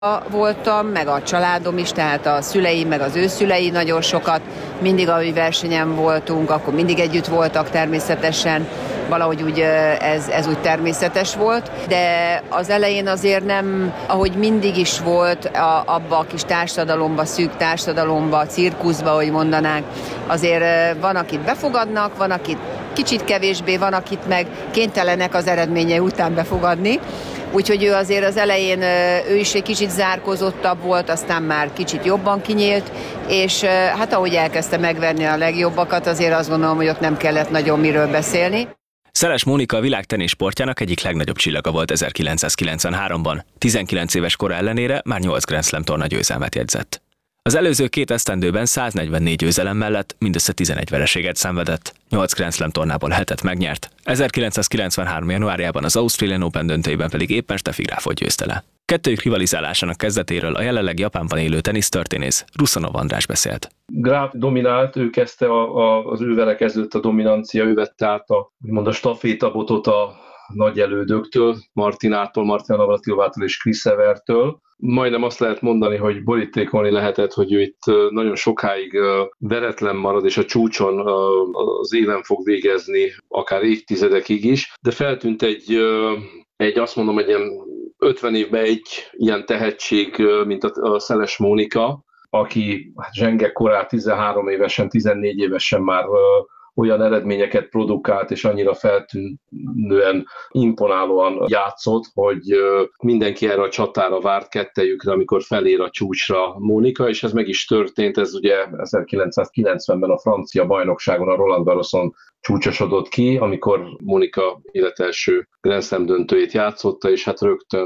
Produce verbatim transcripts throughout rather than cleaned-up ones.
voltam, meg a családom is, tehát a szüleim, meg az ő szülei nagyon sokat. Mindig, ahogy versenyen voltunk, akkor mindig együtt voltak természetesen. Valahogy úgy ez, ez úgy természetes volt, de az elején azért nem, ahogy mindig is volt a, abba a kis társadalomba, szűk társadalomba, cirkuszba, ahogy mondanánk, azért van, akit befogadnak, van, akit kicsit kevésbé, van, akit meg kénytelenek az eredménye után befogadni. Úgyhogy ő azért az elején, ő is egy kicsit zárkózottabb volt, aztán már kicsit jobban kinyílt, és hát ahogy elkezdte megverni a legjobbakat, azért azt gondolom, hogy ott nem kellett nagyon miről beszélni. Szeles Mónika a világ teniszsportjának egyik legnagyobb csillaga volt ezerkilencszázkilencvenháromban. tizenkilenc éves kora ellenére már nyolc Grand Slam torna győzelmet jegyzett. Az előző két esztendőben száznegyvennnégy győzelem mellett mindössze tizenegy vereséget szenvedett, nyolc Grand Slam tornából hetet megnyert, ezerkilencszázkilencvenhárom januárjában az Australian Open döntőjében pedig éppen Steffi Grafot győzte le. Kettőjük rivalizálásának kezdetéről a jelenleg Japánban élő tenisztörténész Ruszanov András beszélt. Graf dominált, ő kezdte a, a, az ő vele kezdődött a dominancia, ő vette át a, úgymond a stafétabotot a nagy elődöktől, Martinától, Martina Navratilova-tól és Chris Evertől. Majdnem azt lehet mondani, hogy borítékolni lehetett, hogy ő itt nagyon sokáig veretlen marad, és a csúcson az élen fog végezni, akár évtizedekig is, de feltűnt egy, egy azt mondom, egy ilyen ötven évben egy ilyen tehetség, mint a Szeles Mónika, aki hát zsenge korán tizenhárom évesen, tizennégy évesen már olyan eredményeket produkált, és annyira feltűnően, imponálóan játszott, hogy mindenki erre a csatára várt kettejükre, amikor felér a csúcsra Mónika, és ez meg is történt, ez ugye ezerkilencszázkilencvenben a francia bajnokságon, a Roland Garroson csúcsosodott ki, amikor Mónika életelső Grand Slam döntőjét játszotta, és hát rögtön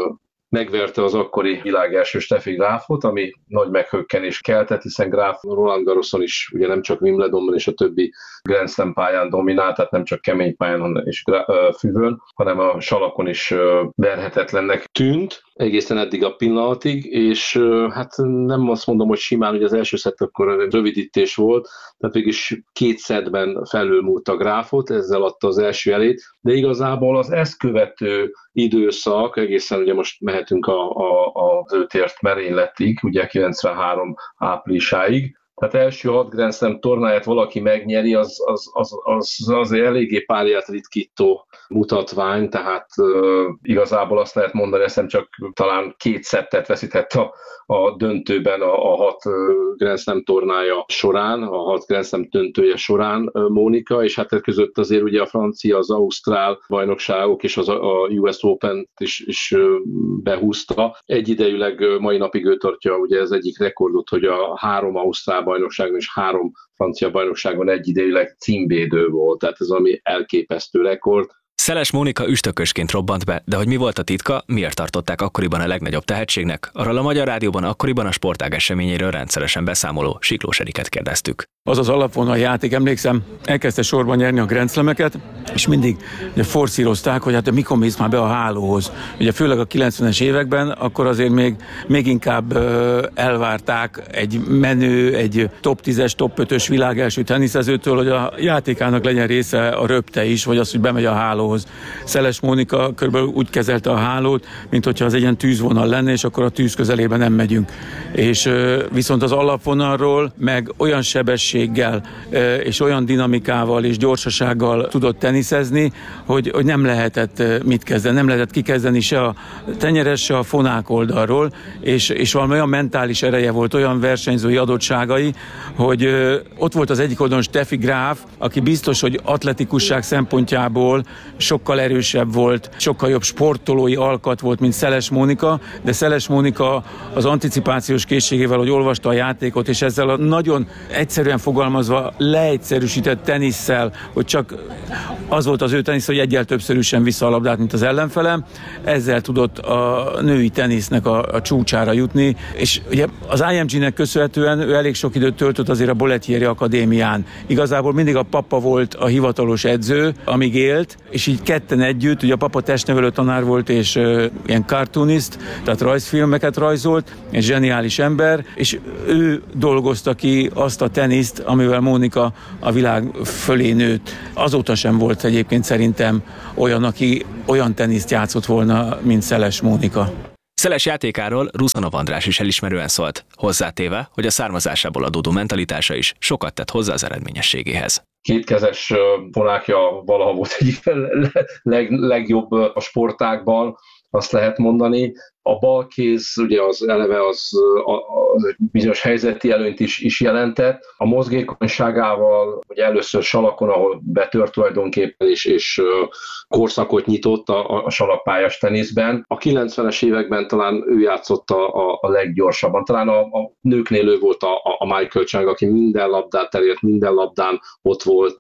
megverte az akkori világ első Steffi Grafot, ami nagy meghökkenést keltett, hiszen Graf Roland Garroson is ugye nem csak Wimbledonban és a többi Grand Slam pályán dominált, tehát nem csak kemény pályán és füvön, hanem a salakon is verhetetlennek tűnt, egészen eddig a pillanatig, és hát nem azt mondom, hogy simán, hogy az első szett akkor rövidítés volt, tehát mégis két szettben felülmúlt a Grafot, ezzel adta az első elét, de igazából az ezt követő időszak, egészen ugye most mehetünk a, a, az őtért merényletig, ugye kilencvenhárom áprilisáig, tehát első hat Grand Slam tornáját valaki megnyeri, az, az, az, az azért eléggé párját ritkító mutatvány, tehát uh, igazából azt lehet mondani, eszem csak talán két szettet veszített a, a döntőben a, a hat uh, Grand Slam tornája során, a hat Grand Slam döntője során uh, Mónika, és hát között azért ugye a francia, az ausztrál bajnokságok és az, a U S Open is, is uh, behúzta. Egyidejűleg uh, mai napig ő tartja ugye ez egyik rekordot, hogy a három ausztrál bajnokságon és három francia bajnokságon egyidejűleg címvédő volt, tehát ez ami elképesztő rekord. Szeles Mónika üstökösként robbant be, de hogy mi volt a titka, miért tartották akkoriban a legnagyobb tehetségnek, arról a Magyar Rádióban akkoriban a sportág eseményéről rendszeresen beszámoló Siklós Eriket kérdeztük. Az az alapvonal játék, emlékszem, elkezdte sorban nyerni a Grand Slameket, és mindig ugye forszírozták, hogy hát mikor mész már be a hálóhoz. Ugye főleg a kilencvenes években, akkor azért még, még inkább ö, elvárták egy menő, egy top tízes, top ötös világelső teniszezőtől, hogy a játékának legyen része a röpte is, vagy az, hogy bemegy a hálóhoz. Szeles Mónika körülbelül úgy kezelte a hálót, mint hogyha az egy ilyen tűzvonal lenne, és akkor a tűz közelében nem megyünk. És ö, viszont az alapvonalról meg olyan sebesség és olyan dinamikával és gyorsasággal tudott teniszezni, hogy, hogy nem lehetett mit kezdeni, nem lehetett kikezdeni se a tenyeres, se a fonák oldalról, és, és valami olyan mentális ereje volt, olyan versenyzői adottságai, hogy ott volt az egyik oldalon Steffi Graf, aki biztos, hogy atletikusság szempontjából sokkal erősebb volt, sokkal jobb sportolói alkat volt, mint Szeles Mónika, de Szeles Mónika az anticipációs készségével, hogy olvasta a játékot, és ezzel a nagyon egyszerűen fogalmazva leegyszerűsített tenisszel, hogy csak az volt az ő tenisz, hogy egyel többszörűsen vissza a labdát, mint az ellenfele, ezzel tudott a női tenisznek a, a csúcsára jutni, és ugye az I M G-nek köszönhetően ő elég sok időt töltött azért a Bollettieri Akadémián. Igazából mindig a papa volt a hivatalos edző, amíg élt, és így ketten együtt, ugye a papa testnevelő tanár volt, és uh, ilyen cartoonist, tehát rajzfilmeket rajzolt, egy zseniális ember, és ő dolgozta ki azt a teniszt, amivel Mónika a világ fölé nőtt. Azóta sem volt egyébként szerintem olyan, aki olyan teniszt játszott volna, mint Szeles Mónika. Szeles játékáról Ruszanov András is elismerően szólt, hozzátéve, hogy a származásából adódó mentalitása is sokat tett hozzá az eredményességéhez. Kétkezes vonákja valaha volt egyik leg, legjobb a sportágban, azt lehet mondani. A balkéz ugye az eleve az a, a bizonyos helyzeti előnyt is, is jelentett. A mozgékonyságával ugye először salakon, ahol betört tulajdonképpen és, és korszakot nyitott a, a salakpályás teniszben. A kilencvenes években talán ő játszott a, a, a leggyorsabban. Talán a, a nőknél ő volt a, a Michael Chang, aki minden labdát elért, minden labdán ott volt,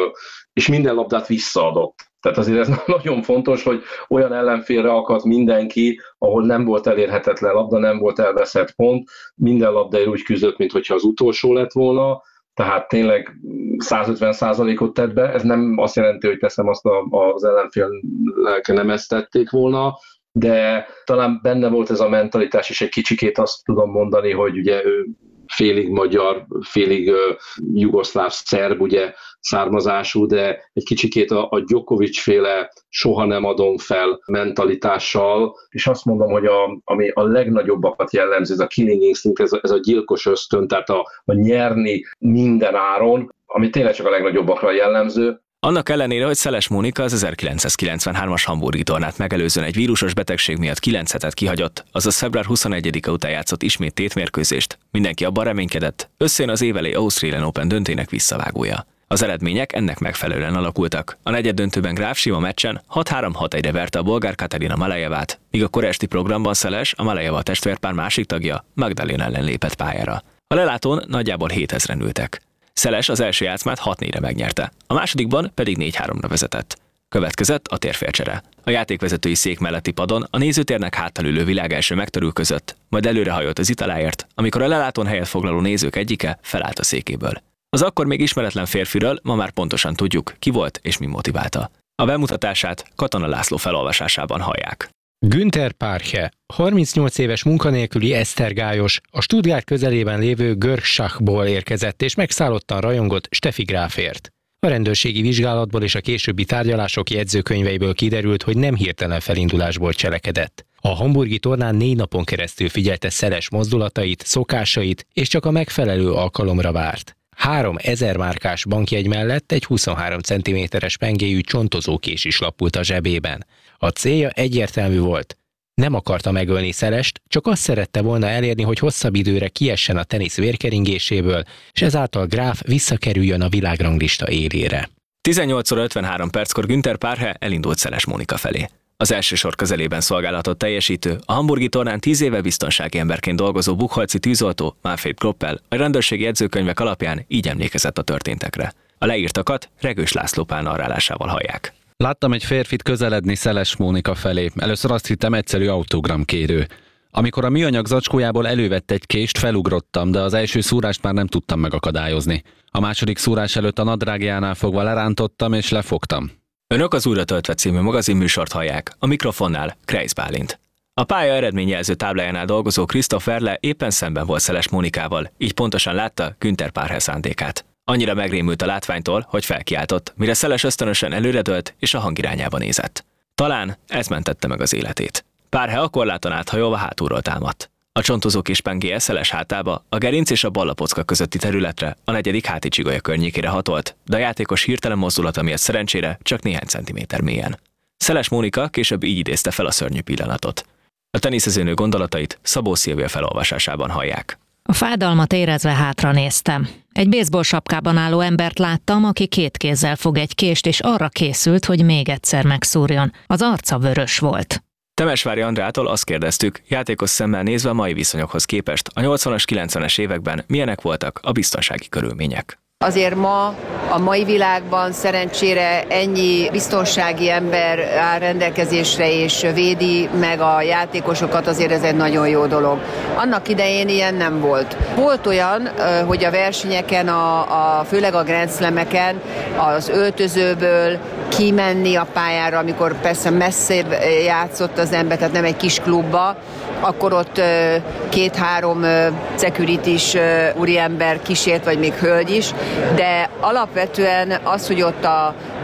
és minden labdát visszaadott. Tehát azért ez nagyon fontos, hogy olyan ellenfélre akadt mindenki, ahol nem volt elérhetetlen labda, nem volt elveszett pont, minden labdáért úgy küzdött, mintha az utolsó lett volna, tehát tényleg százötven százalékot tett be, ez nem azt jelenti, hogy teszem azt az ellenfélnek nem ezt tették volna, de talán benne volt ez a mentalitás, és egy kicsikét azt tudom mondani, hogy ugye ő félig magyar, félig uh, jugoszláv, szerb ugye származású, de egy kicsikét a, a Djokovic-féle soha nem adom fel mentalitással, és azt mondom, hogy a, ami a legnagyobbakat jellemzi, ez a killing instinct, ez a, ez a gyilkos ösztön, tehát a, a nyerni minden áron, ami tényleg csak a legnagyobbakra jellemző. Annak ellenére, hogy Szeles Mónika az ezerkilencszázkilencvenhármas hamburgi tornát megelőzően egy vírusos betegség miatt kilenc hetet kihagyott, azaz február huszonegyedike után játszott ismét tétmérkőzést, mindenki abban reménykedett, összejön az évelei Australian Open döntének visszavágója. Az eredmények ennek megfelelően alakultak. A negyeddöntőben Graf Sima meccsen hat három hat egyre verte a bolgár Katerina Malejevát, míg a kora esti programban Szeles, a Malejeva testvérpár másik tagja, Magdalena ellen lépett pályára. A lelátón nagyjából hétezren ültek. Szeles az első játszmát hat négyre megnyerte, a másodikban pedig négy háromra vezetett. Következett a térfélcsere. A játékvezetői szék melletti padon a nézőtérnek háttal ülő világ első megtörülközött, majd előrehajolt az italáért, amikor a lelátón helyet foglaló nézők egyike felállt a székéből. Az akkor még ismeretlen férfiről ma már pontosan tudjuk, ki volt és mi motiválta. A bemutatását Katona László felolvasásában hallják. Günther Parche, harmincnyolc éves munkanélküli esztergályos, a Stuttgart közelében lévő Görgschachból érkezett és megszállottan rajongott Steffi Grafért. A rendőrségi vizsgálatból és a későbbi tárgyalások jegyzőkönyveiből kiderült, hogy nem hirtelen felindulásból cselekedett. A hamburgi tornán négy napon keresztül figyelte Szeles mozdulatait, szokásait, és csak a megfelelő alkalomra várt. Három ezer márkás bankjegy mellett egy huszonhárom centiméteres pengéjű csontozókés is lapult a zsebében. A célja egyértelmű volt. Nem akarta megölni Szelest, csak azt szerette volna elérni, hogy hosszabb időre kiessen a tenisz vérkeringéséből, és ezáltal Graf visszakerüljön a világranglista élére. tizennyolc óra ötvenhárom perckor Günther Parche elindult Szeles Mónika felé. Az első sor közelében szolgálatot teljesítő, a hamburgi tornán tíz éve biztonsági emberként dolgozó buchholzi tűzoltó Manfred Kloppel a rendőrségi jegyzőkönyvek alapján így emlékezett a történtekre. A leírtakat Regős László Pál narrálásával hallják. Láttam egy férfit közeledni Szeles Mónika felé. Először azt hittem egyszerű autogramkérő. Amikor a műanyag zacskójából elővett egy kést, felugrottam, de az első szúrást már nem tudtam megakadályozni. A második szúrás előtt a nadrágjánál fogva lerántottam és lefogtam. Önök az Újra töltve című magazinműsort hallják, a mikrofonnál Kreisz Bálint. A pálya eredményjelző táblájánál dolgozó Christoph Erle éppen szemben volt Szeles Mónikával, így pontosan látta Günther Parche szándékát. Annyira megrémült a látványtól, hogy felkiáltott, mire Szeles ösztönösen előredőlt és a hang irányába nézett. Talán ez mentette meg az életét. Parche a korláton áthajolva hátulról támadt. A csontozó kis pengéje Szeles hátába, a gerinc és a ballapocka közötti területre, a negyedik háti csigolya környékére hatolt, de a játékos hirtelen mozdulata miatt szerencsére csak néhány centiméter mélyen. Szeles Mónika később így idézte fel a szörnyű pillanatot. A teniszezőnő gondolatait Szabó Szilvia felolvasásában hallják. A fájdalmat érezve hátra néztem. Egy baseball sapkában álló embert láttam, aki két kézzel fog egy kést, és arra készült, hogy még egyszer megszúrjon. Az arca vörös volt. Temesvári Andrától azt kérdeztük, játékos szemmel nézve a mai viszonyokhoz képest a nyolcvanas, kilencvenes években milyenek voltak a biztonsági körülmények. Azért ma a mai világban szerencsére ennyi biztonsági ember áll rendelkezésre és védi meg a játékosokat, azért ez egy nagyon jó dolog. Annak idején ilyen nem volt. Volt olyan, hogy a versenyeken, a, a, főleg a Grand Slameken az öltözőből kimenni a pályára, amikor persze messzebb játszott az ember, tehát nem egy kis klubba, akkor ott két-három securities úriember kísért, vagy még hölgy is, de alapvetően az, hogy ott a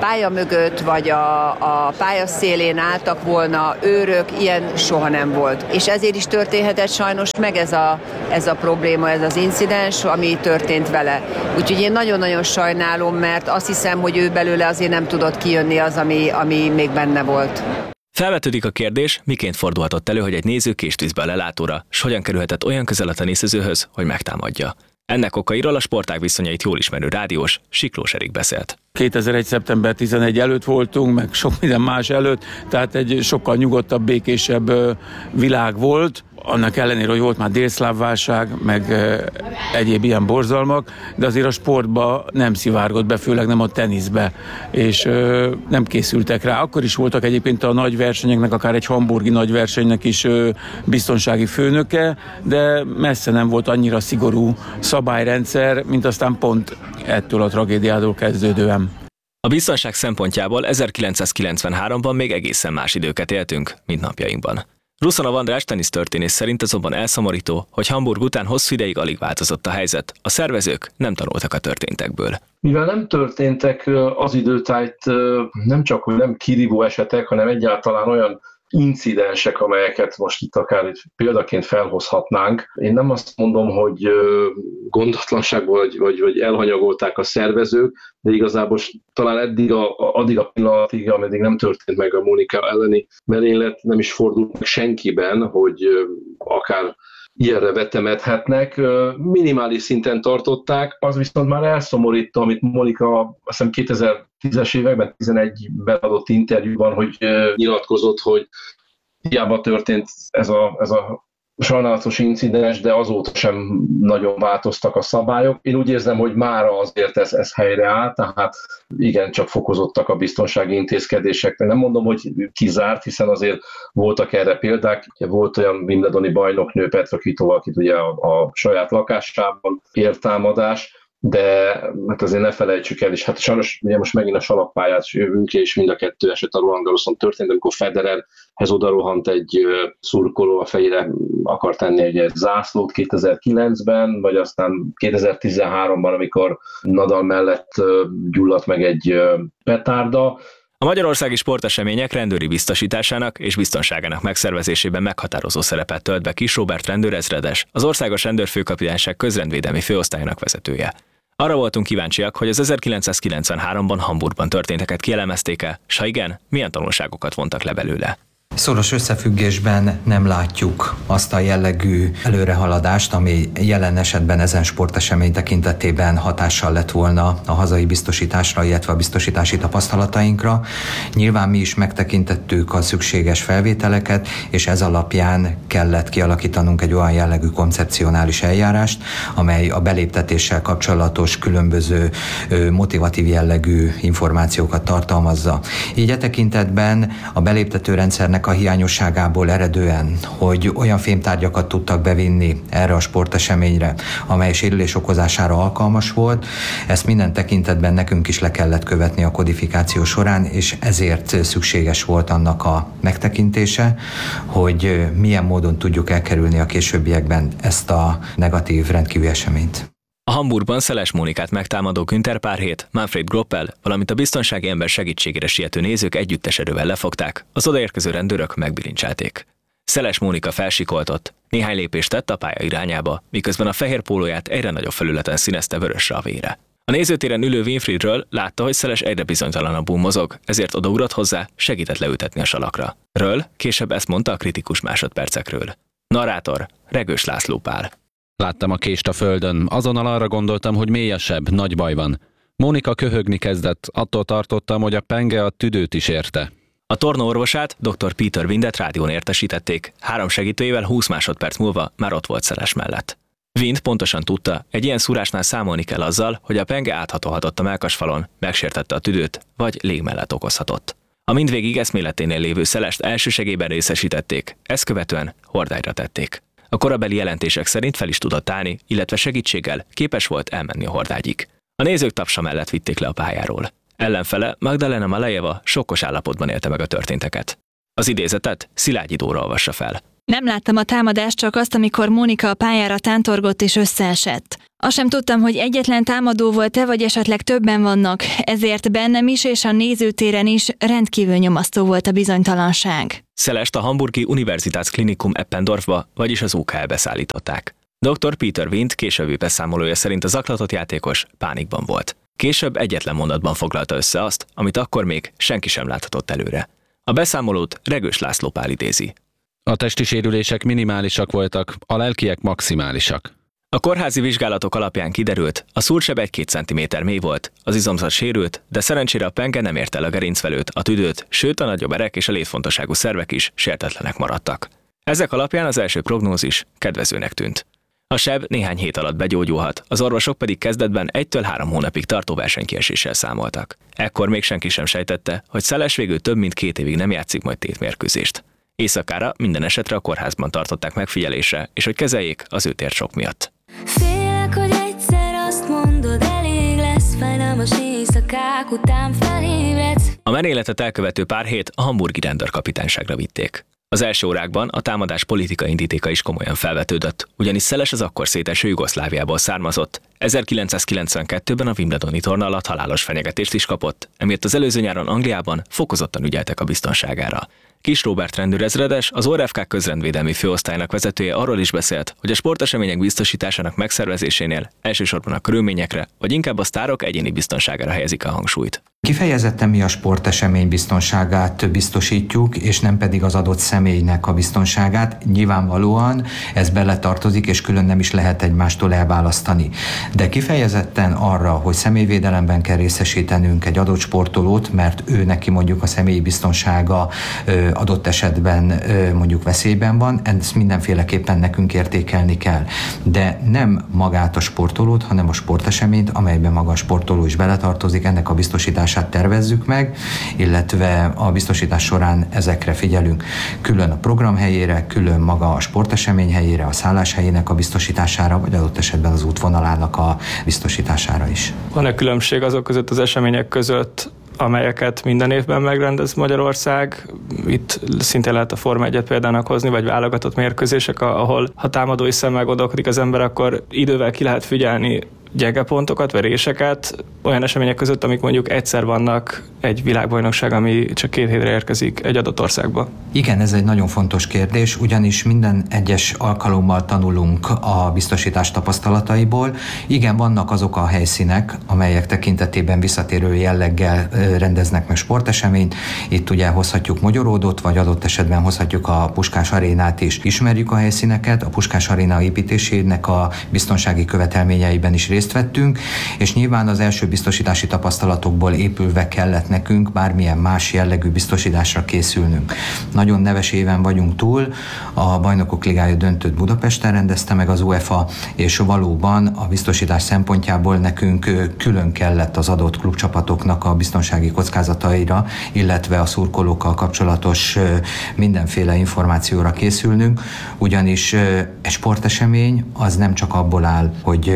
pálya mögött, vagy a, a pálya szélén álltak volna őrök, ilyen soha nem volt. És ezért is történhetett sajnos meg ez a, ez a probléma, ez az incidens, ami történt vele. Úgyhogy én nagyon-nagyon sajnálom, mert azt hiszem, hogy ő belőle azért nem tudott kijönni az, ami, ami még benne volt. Felvetődik a kérdés, miként fordulhatott elő, hogy egy néző kést visz be a lelátóra, s hogyan kerülhetett olyan közel a teniszezőhöz, hogy megtámadja. Ennek okairól a sportág viszonyait jól ismerő rádiós Siklós Erik beszélt. kétezer-egy. szeptember tizenegy előtt voltunk, meg sok minden más előtt, tehát egy sokkal nyugodtabb, békésebb világ volt. Annak ellenére, hogy volt már délszláv válság, meg egyéb ilyen borzalmak, de azért a sportba nem szivárgott be, főleg nem a teniszbe, és nem készültek rá. Akkor is voltak egyébként a nagy versenyeknek, akár egy hamburgi nagy versenynek is biztonsági főnöke, de messze nem volt annyira szigorú szabályrendszer, mint aztán pont ettől a tragédiától kezdődően. A biztonság szempontjából ezerkilencszázkilencvenháromban még egészen más időket éltünk, mint napjainkban. Ruszanov András tenisztörténész szerint azonban elszomorító, hogy Hamburg után hosszú ideig alig változott a helyzet. A szervezők nem tanultak a történtekből. Mivel nem történtek az időtájt nem csak, hogy nem kirívó esetek, hanem egyáltalán olyan incidensek, amelyeket most itt akár példaként felhozhatnánk. Én nem azt mondom, hogy gondatlanságból vagy, vagy, vagy elhanyagolták a szervezők, de igazából talán eddig a, addig a pillanatig, ameddig nem történt meg a Monika elleni merénylet, nem is fordult meg senkiben, hogy akár ilyenre vetemedhetnek. Minimális szinten tartották, az viszont már elszomorító, amit Monika azt hiszem kétezer-tízes években, tizenegyben adott interjúban, hogy nyilatkozott, hogy hiába történt ez a, ez a sajnálatos incidens, de azóta sem nagyon változtak a szabályok. Én úgy érzem, hogy mára azért ez, ez helyreáll, tehát igen, csak fokozottak a biztonsági intézkedések. Nem mondom, hogy kizárt, hiszen azért voltak erre példák. Volt olyan wimbledoni bajnoknő, Petra Kvitova, akit ugye a, a saját lakásában ért támadás, de hát azért ne felejtsük el, és hát sajnos ugye most megint a salakpályát jövünk, és mind a kettő eset a Roland Garroson történt, amikor Federerhez odarohant egy szurkoló, a fejére akar tenni egy zászlót kétezer-kilencben, vagy aztán kétezer-tizenháromban, amikor Nadal mellett gyulladt meg egy petárda. A magyarországi sportesemények rendőri biztosításának és biztonságának megszervezésében meghatározó szerepet tölt be Kiss Róbert rendőrezredes, az Országos Rendőrfőkapitányság közrendvédelmi főosztályának vezetője. Arra voltunk kíváncsiak, hogy az ezerkilencszázkilencvenháromban Hamburgban történteket kielemezték-e, s ha igen, milyen tanulságokat vontak le belőle. Szoros összefüggésben nem látjuk azt a jellegű előrehaladást, ami jelen esetben ezen sportesemény tekintetében hatással lett volna a hazai biztosításra, illetve a biztosítási tapasztalatainkra. Nyilván mi is megtekintettük a szükséges felvételeket, és ez alapján kellett kialakítanunk egy olyan jellegű koncepcionális eljárást, amely a beléptetéssel kapcsolatos különböző motivatív jellegű információkat tartalmazza. Így e tekintetben a beléptető rendszernek a hiányosságából eredően, hogy olyan fémtárgyakat tudtak bevinni erre a sporteseményre, amely sérülés okozására alkalmas volt, ezt minden tekintetben nekünk is le kellett követni a kodifikáció során, és ezért szükséges volt annak a megtekintése, hogy milyen módon tudjuk elkerülni a későbbiekben ezt a negatív rendkívüli eseményt. A Hamburgban Szeles Mónikát megtámadó Günther Párhét, Manfred Groppel, valamint a biztonsági ember segítségére siető nézők együttes erővel lefogták, az odaérkező rendőrök megbilincselték. Szeles Mónika felsikoltott, néhány lépést tett a pálya irányába, miközben a fehér pólóját egyre nagyobb felületen színezte vörösre a vére. A nézőtéren ülő Winfriedről látta, hogy Szeles egyre bizonytalanabbul mozog, ezért odaugrott hozzá, segített leültetni a salakra. Ről később ezt mondta a kritikus másodpercekről. Narrátor Regős László Pál. Láttam a kést a földön, azonnal arra gondoltam, hogy mélyesebb, nagy baj van. Mónika köhögni kezdett, attól tartottam, hogy a penge a tüdőt is érte. A tornaorvosát, dr. Peter Windet rádión értesítették, három segítőjével húsz másodperc múlva már ott volt Szeles mellett. Wind pontosan tudta, egy ilyen szúrásnál számolni kell azzal, hogy a penge áthatolhatott a mellkasfalon, megsértette a tüdőt, vagy légmellet okozhatott. A mindvégig eszméleténél lévő Szelest elsősegében részesítették, ezt követően hordályra tették. A korabeli jelentések szerint fel is tudott állni, illetve segítséggel képes volt elmenni a hordágyig. A nézők tapsa mellett vitték le a pályáról. Ellenfele Magdalena Malejeva sokkos állapotban élte meg a történteket. Az idézetet Szilágyi Dóra olvassa fel. Nem láttam a támadást, csak azt, amikor Mónika a pályára tántorgott és összeesett. Azt sem tudtam, hogy egyetlen támadó volt-e, vagy esetleg többen vannak. Ezért bennem is és a nézőtéren is rendkívül nyomasztó volt a bizonytalanság. Szelest a hamburgi Universitätsklinikum Eppendorfba, vagyis az u ká el-be szállították. doktor Peter Wind későbbi beszámolója szerint a zaklatott játékos pánikban volt. Később egyetlen mondatban foglalta össze azt, amit akkor még senki sem láthatott előre. A beszámolót Regős László Pál idézi. A testi sérülések minimálisak voltak, a lelkiek maximálisak. A kórházi vizsgálatok alapján kiderült, a szúrseb egy-két centiméter mély volt, az izomzat sérült, de szerencsére a penge nem ért el a gerincvelőt, a tüdőt, sőt a nagyobb erek és a létfontosságú szervek is sértetlenek maradtak. Ezek alapján az első prognózis kedvezőnek tűnt. A seb néhány hét alatt begyógyulhat, az orvosok pedig kezdetben egytől három hónapig tartó versenykieséssel számoltak. Ekkor még senki sem sejtette, hogy Szeles végül több mint két évig nem játszik majd tétmérkőzést. Éjszakára minden esetre a kórházban tartották megfigyelésre, és hogy kezeljék az ő térsok miatt. Félek, hogy egyszer azt mondod, elég lesz, fájdalmas éjszakák után felébredsz. A merényletet elkövető pár hét a hamburgi rendőrkapitányságra vitték. Az első órákban a támadás politikai indítéka is komolyan felvetődött, ugyanis Szeles az akkor széteső Jugoszláviából származott. ezerkilencszázkilencvenkettőben a Wimbledoni torna alatt halálos fenyegetést is kapott, emiatt az előző nyáron Angliában fokozottan ügyeltek a biztonságára. Kis Róbert rendőrezredes, az o er ef ká közrendvédelmi főosztálynak vezetője arról is beszélt, hogy a sportesemények biztosításának megszervezésénél elsősorban a körülményekre, vagy inkább a sztárok egyéni biztonságára helyezik a hangsúlyt. Kifejezetten mi a sportesemény biztonságát biztosítjuk, és nem pedig az adott személynek a biztonságát. Nyilvánvalóan ez beletartozik, és külön nem is lehet egymástól elválasztani. De kifejezetten arra, hogy személyvédelemben kell részesítenünk egy adott sportolót, mert ő neki mondjuk a személyi biztonsága adott esetben mondjuk veszélyben van, ezt mindenféleképpen nekünk értékelni kell. De nem magát a sportolót, hanem a sporteseményt, amelyben maga a sportoló is beletartozik, ennek a biztosítását tervezzük meg, illetve a biztosítás során ezekre figyelünk. Külön a program helyére, külön maga a sportesemény helyére, a szállás helyének a biztosítására, vagy adott esetben az útvonalának a biztosítására is. Van-e különbség azok között az események között, amelyeket minden évben megrendez Magyarország? Itt szintén lehet a Forma egyet példának hozni, vagy válogatott mérkőzések, ahol ha támadói szemmel gondolkodik az ember, akkor idővel ki lehet figyelni gyenge pontokat, veréseket, olyan események között, amik mondjuk egyszer vannak egy világbajnokság, ami csak két hétre érkezik egy adott országba. Igen, ez egy nagyon fontos kérdés, ugyanis minden egyes alkalommal tanulunk a biztosítás tapasztalataiból. Igen, vannak azok a helyszínek, amelyek tekintetében visszatérő jelleggel rendeznek meg sporteseményt. Itt ugye hozhatjuk Magyaródot, vagy adott esetben hozhatjuk a Puskás Arénát is. Ismerjük a helyszíneket, a Puskás Aréna építésének a biztonsági követelményeiben is részt vettünk, és nyilván az első biztosítási tapasztalatokból épülve kellett nekünk bármilyen más jellegű biztosításra készülnünk. Nagyon neves éven vagyunk túl, a Bajnokok Ligája döntőt Budapesten rendezte meg az UEFA, és valóban a biztosítás szempontjából nekünk külön kellett az adott klubcsapatoknak a biztonsági kockázataira, illetve a szurkolókkal kapcsolatos mindenféle információra készülnünk, ugyanis egy sportesemény az nem csak abból áll, hogy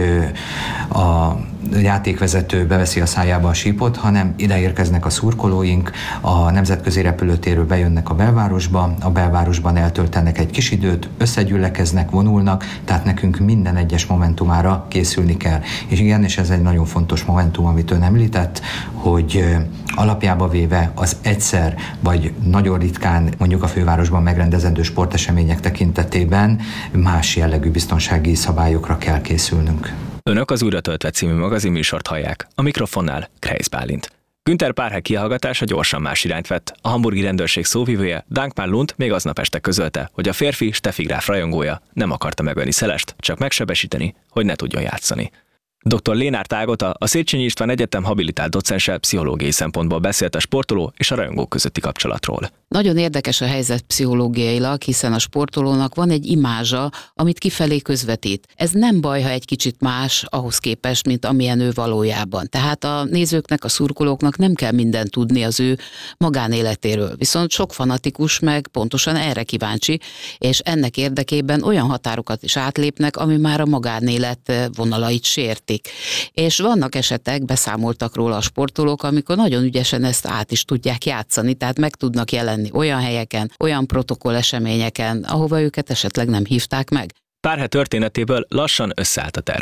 a játékvezető beveszi a szájába a sípot, hanem ide érkeznek a szurkolóink, a nemzetközi repülőtérről bejönnek a belvárosba, a belvárosban eltöltenek egy kis időt, összegyülekeznek, vonulnak, tehát nekünk minden egyes momentumára készülni kell. És igen, és ez egy nagyon fontos momentum, amit ön említett, hogy alapjába véve az egyszer, vagy nagyon ritkán mondjuk a fővárosban megrendezendő sportesemények tekintetében más jellegű biztonsági szabályokra kell készülnünk. Önök az Újra töltve című magazinműsort hallják, a mikrofonnál Kreisz Bálint. Günther Párhe kihallgatása gyorsan más irányt vett. A hamburgi rendőrség szóvivője Dankmar Lund még aznap este közölte, hogy a férfi Steffi Graf rajongója nem akarta megölni Szelest, csak megsebesíteni, hogy ne tudjon játszani. doktor Lénárd Ágota, a Széchenyi István Egyetem habilitált docense pszichológiai szempontból beszélt a sportoló és a rajongók közötti kapcsolatról. Nagyon érdekes a helyzet pszichológiailag, hiszen a sportolónak van egy imázsa, amit kifelé közvetít. Ez nem baj, ha egy kicsit más ahhoz képest, mint amilyen ő valójában. Tehát a nézőknek, a szurkolóknak nem kell mindent tudni az ő magánéletéről. Viszont sok fanatikus meg pontosan erre kíváncsi, és ennek érdekében olyan határokat is átlépnek, ami már a magánélet vonalait sértik. És vannak esetek, beszámoltak róla a sportolók, amikor nagyon ügyesen ezt át is tudják játszani, tehát meg tudnak jelenni olyan helyeken, olyan protokoll eseményeken, ahova őket esetleg nem hívták meg. Párhe történetéből lassan összeállt a terv.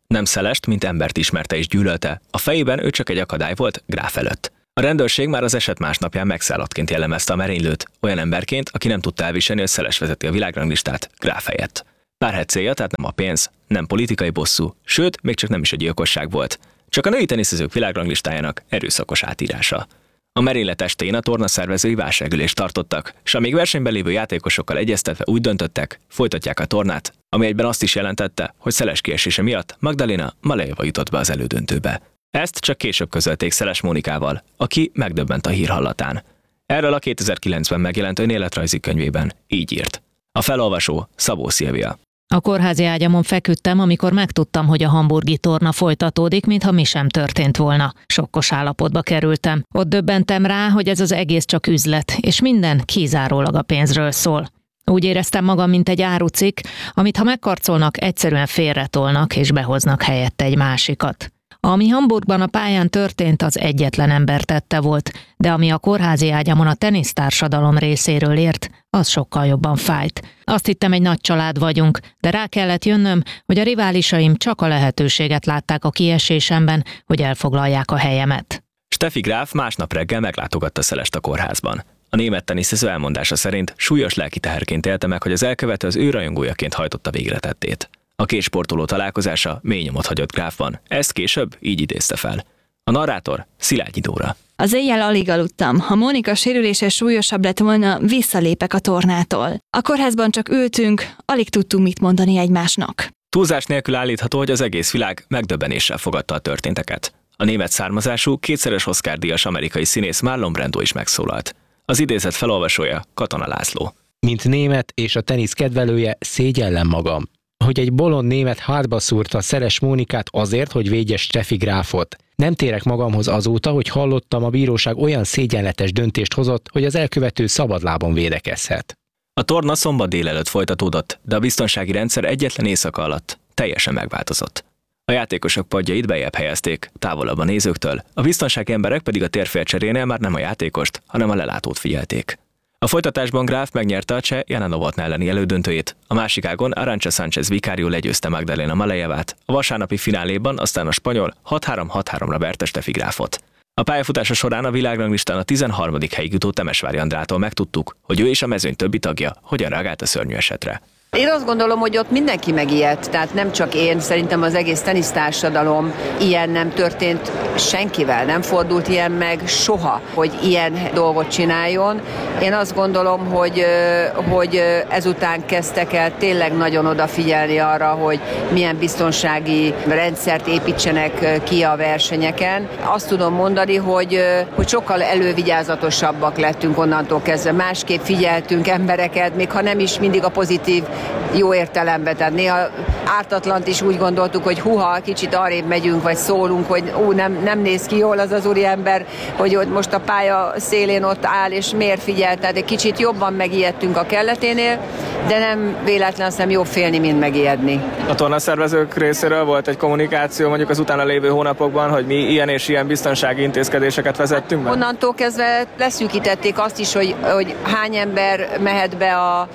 Nem Szelest, mint embert ismerte és gyűlölte, a fejében ő csak egy akadály volt Gráf előtt. A rendőrség már az eset másnapján megszállottként jellemezte a merénylőt, olyan emberként, aki nem tudta elviselni, hogy Szeles vezeti a világranglistát Gráf helyett. Párhead célja tehát nem a pénz, nem politikai bosszú, sőt, még csak nem is a gyilkosság volt, csak a női teniszezők világranglistájának erőszakos átírása. A merénylet estén a tornaszervezői válságülést tartottak, és amíg versenyben lévő játékosokkal egyeztetve úgy döntöttek, folytatják a tornát, ami egyben azt is jelentette, hogy Szeles kiesése miatt Magdalena Malejeva jutott be az elődöntőbe. Ezt csak később közölték Szeles Mónikával, aki megdöbbent a hír hallatán. Erről a kétezer-kilencben megjelent önéletrajzi könyvében így írt. A felolvasó Szabó Szilvia. A kórházi ágyamon feküdtem, amikor megtudtam, hogy a hamburgi torna folytatódik, mintha mi sem történt volna. Sokkos állapotba kerültem. Ott döbbentem rá, hogy ez az egész csak üzlet, és minden kizárólag a pénzről szól. Úgy éreztem magam, mint egy árucikk, amit ha megkarcolnak, egyszerűen félretolnak és behoznak helyette egy másikat. Ami Hamburgban a pályán történt, az egyetlen ember tette volt, de ami a kórházi ágyamon a tenisztársadalom részéről ért, az sokkal jobban fájt. Azt hittem, egy nagy család vagyunk, de rá kellett jönnöm, hogy a riválisaim csak a lehetőséget látták a kiesésemben, hogy elfoglalják a helyemet. Steffi Graf másnap reggel meglátogatta Szelest a kórházban. A német teniszező elmondása szerint súlyos lelki teherként élte meg, hogy az elkövető az ő rajongójaként hajtotta végre tettét. A két sportoló találkozása mély nyomot hagyott Grafban, ezt később így idézte fel. A narrátor Szilágyi Dóra. Az éjjel alig aludtam. Ha Mónika sérülése súlyosabb lett volna, visszalépek a tornától. A kórházban csak ültünk, alig tudtunk mit mondani egymásnak. Túlzás nélkül állítható, hogy az egész világ megdöbbenéssel fogadta a történteket. A német származású, kétszeres Oscar-díjas amerikai színész Marlon Brando is megszólalt. Az idézet felolvasója Katona László. Mint német és a tenisz kedvelője szégyellem magam, hogy egy bolond német hátba szúrta Szeles Mónikát azért, hogy védje Steffi Grafot. Nem térek magamhoz azóta, hogy hallottam, a bíróság olyan szégyenletes döntést hozott, hogy az elkövető szabadlábon védekezhet. A torna szombat délelőtt folytatódott, de a biztonsági rendszer egyetlen éjszaka alatt teljesen megváltozott. A játékosok padjait bejebb helyezték, távolabb a nézőktől, a biztonsági emberek pedig a térfélcserénél már nem a játékost, hanem a lelátót figyelték. A folytatásban Graf megnyerte a cseh Jana Novotná elleni elődöntőjét, a másik ágon Arantxa Sánchez Vicario legyőzte Magdalena Malejevát, a vasárnapi fináléban aztán a spanyol hat három hat háromra verte Steffi Grafot. A pályafutása során a világranglistán a tizenharmadik helyig jutó Temesvári Andrától megtudtuk, hogy ő és a mezőny többi tagja hogyan reagált a szörnyű esetre. Én azt gondolom, hogy ott mindenki megijedt, tehát nem csak én, szerintem az egész tenisztársadalom, ilyen nem történt senkivel, nem fordult ilyen meg soha, hogy ilyen dolgot csináljon. Én azt gondolom, hogy, hogy ezután kezdtek el tényleg nagyon odafigyelni arra, hogy milyen biztonsági rendszert építsenek ki a versenyeken. Azt tudom mondani, hogy, hogy sokkal elővigyázatosabbak lettünk onnantól kezdve, másképp figyeltünk embereket, még ha nem is mindig a pozitív jó értelemben, tehát néha ártatlant is úgy gondoltuk, hogy huha, kicsit arrébb megyünk, vagy szólunk, hogy ú, nem, nem néz ki jól az az úriember, hogy ott most a pálya szélén ott áll, és miért figyel, tehát egy kicsit jobban megijedtünk a kelleténél, de nem véletlen, azt nem jobb félni, mint megijedni. A tornaszervezők részéről volt egy kommunikáció mondjuk az utána lévő hónapokban, hogy mi ilyen és ilyen biztonsági intézkedéseket vezettünk be? Onnantól kezdve leszűkítették azt is, hogy, hogy hány ember mehet be a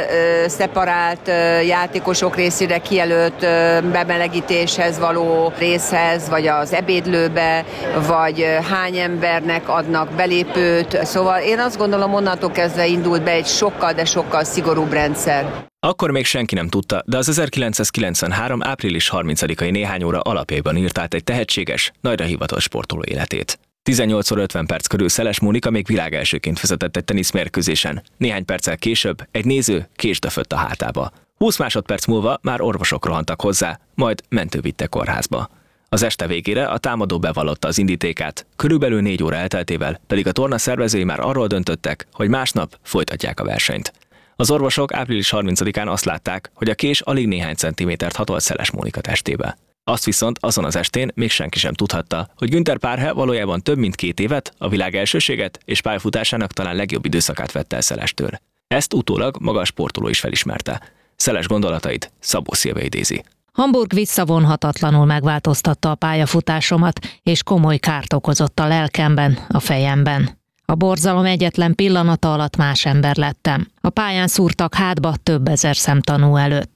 elszeparált játékosok részére kijelölt bemelegítéshez való részhez, vagy az ebédlőbe, vagy hány embernek adnak belépőt. Szóval én azt gondolom, onnantól kezdve indult be egy sokkal, de sokkal szigorúbb rendszer. Akkor még senki nem tudta, de az ezerkilencszázkilencvenhárom április harmincadikai néhány óra alapjaiban írt át egy tehetséges, nagyra hivatott sportoló életét. tizennyolc óra ötven perc körül Szeles Mónika még világelsőként vezetett egy teniszmérkőzésen. Néhány perccel később egy néző kést döfött a hátába. húsz másodperc múlva már orvosok rohantak hozzá, majd mentő vitte kórházba. Az este végére a támadó bevallotta az indítékát, körülbelül négy óra elteltével pedig a torna szervezői már arról döntöttek, hogy másnap folytatják a versenyt. Az orvosok április harmincadikán azt látták, hogy a kés alig néhány centimétert hatolt Szeles Mónika testébe. Azt viszont azon az estén még senki sem tudhatta, hogy Günther Párhe valójában több mint két évet, a világ elsőséget és pályafutásának talán legjobb időszakát vette el Szelestől. Ezt utólag maga a sportoló is felismerte. Szeles gondolatait Szabó Szilvia idézi. Hamburg visszavonhatatlanul megváltoztatta a pályafutásomat, és komoly kárt okozott a lelkemben, a fejemben. A borzalom egyetlen pillanata alatt más ember lettem. A pályán szúrtak hátba több ezer szemtanú előtt.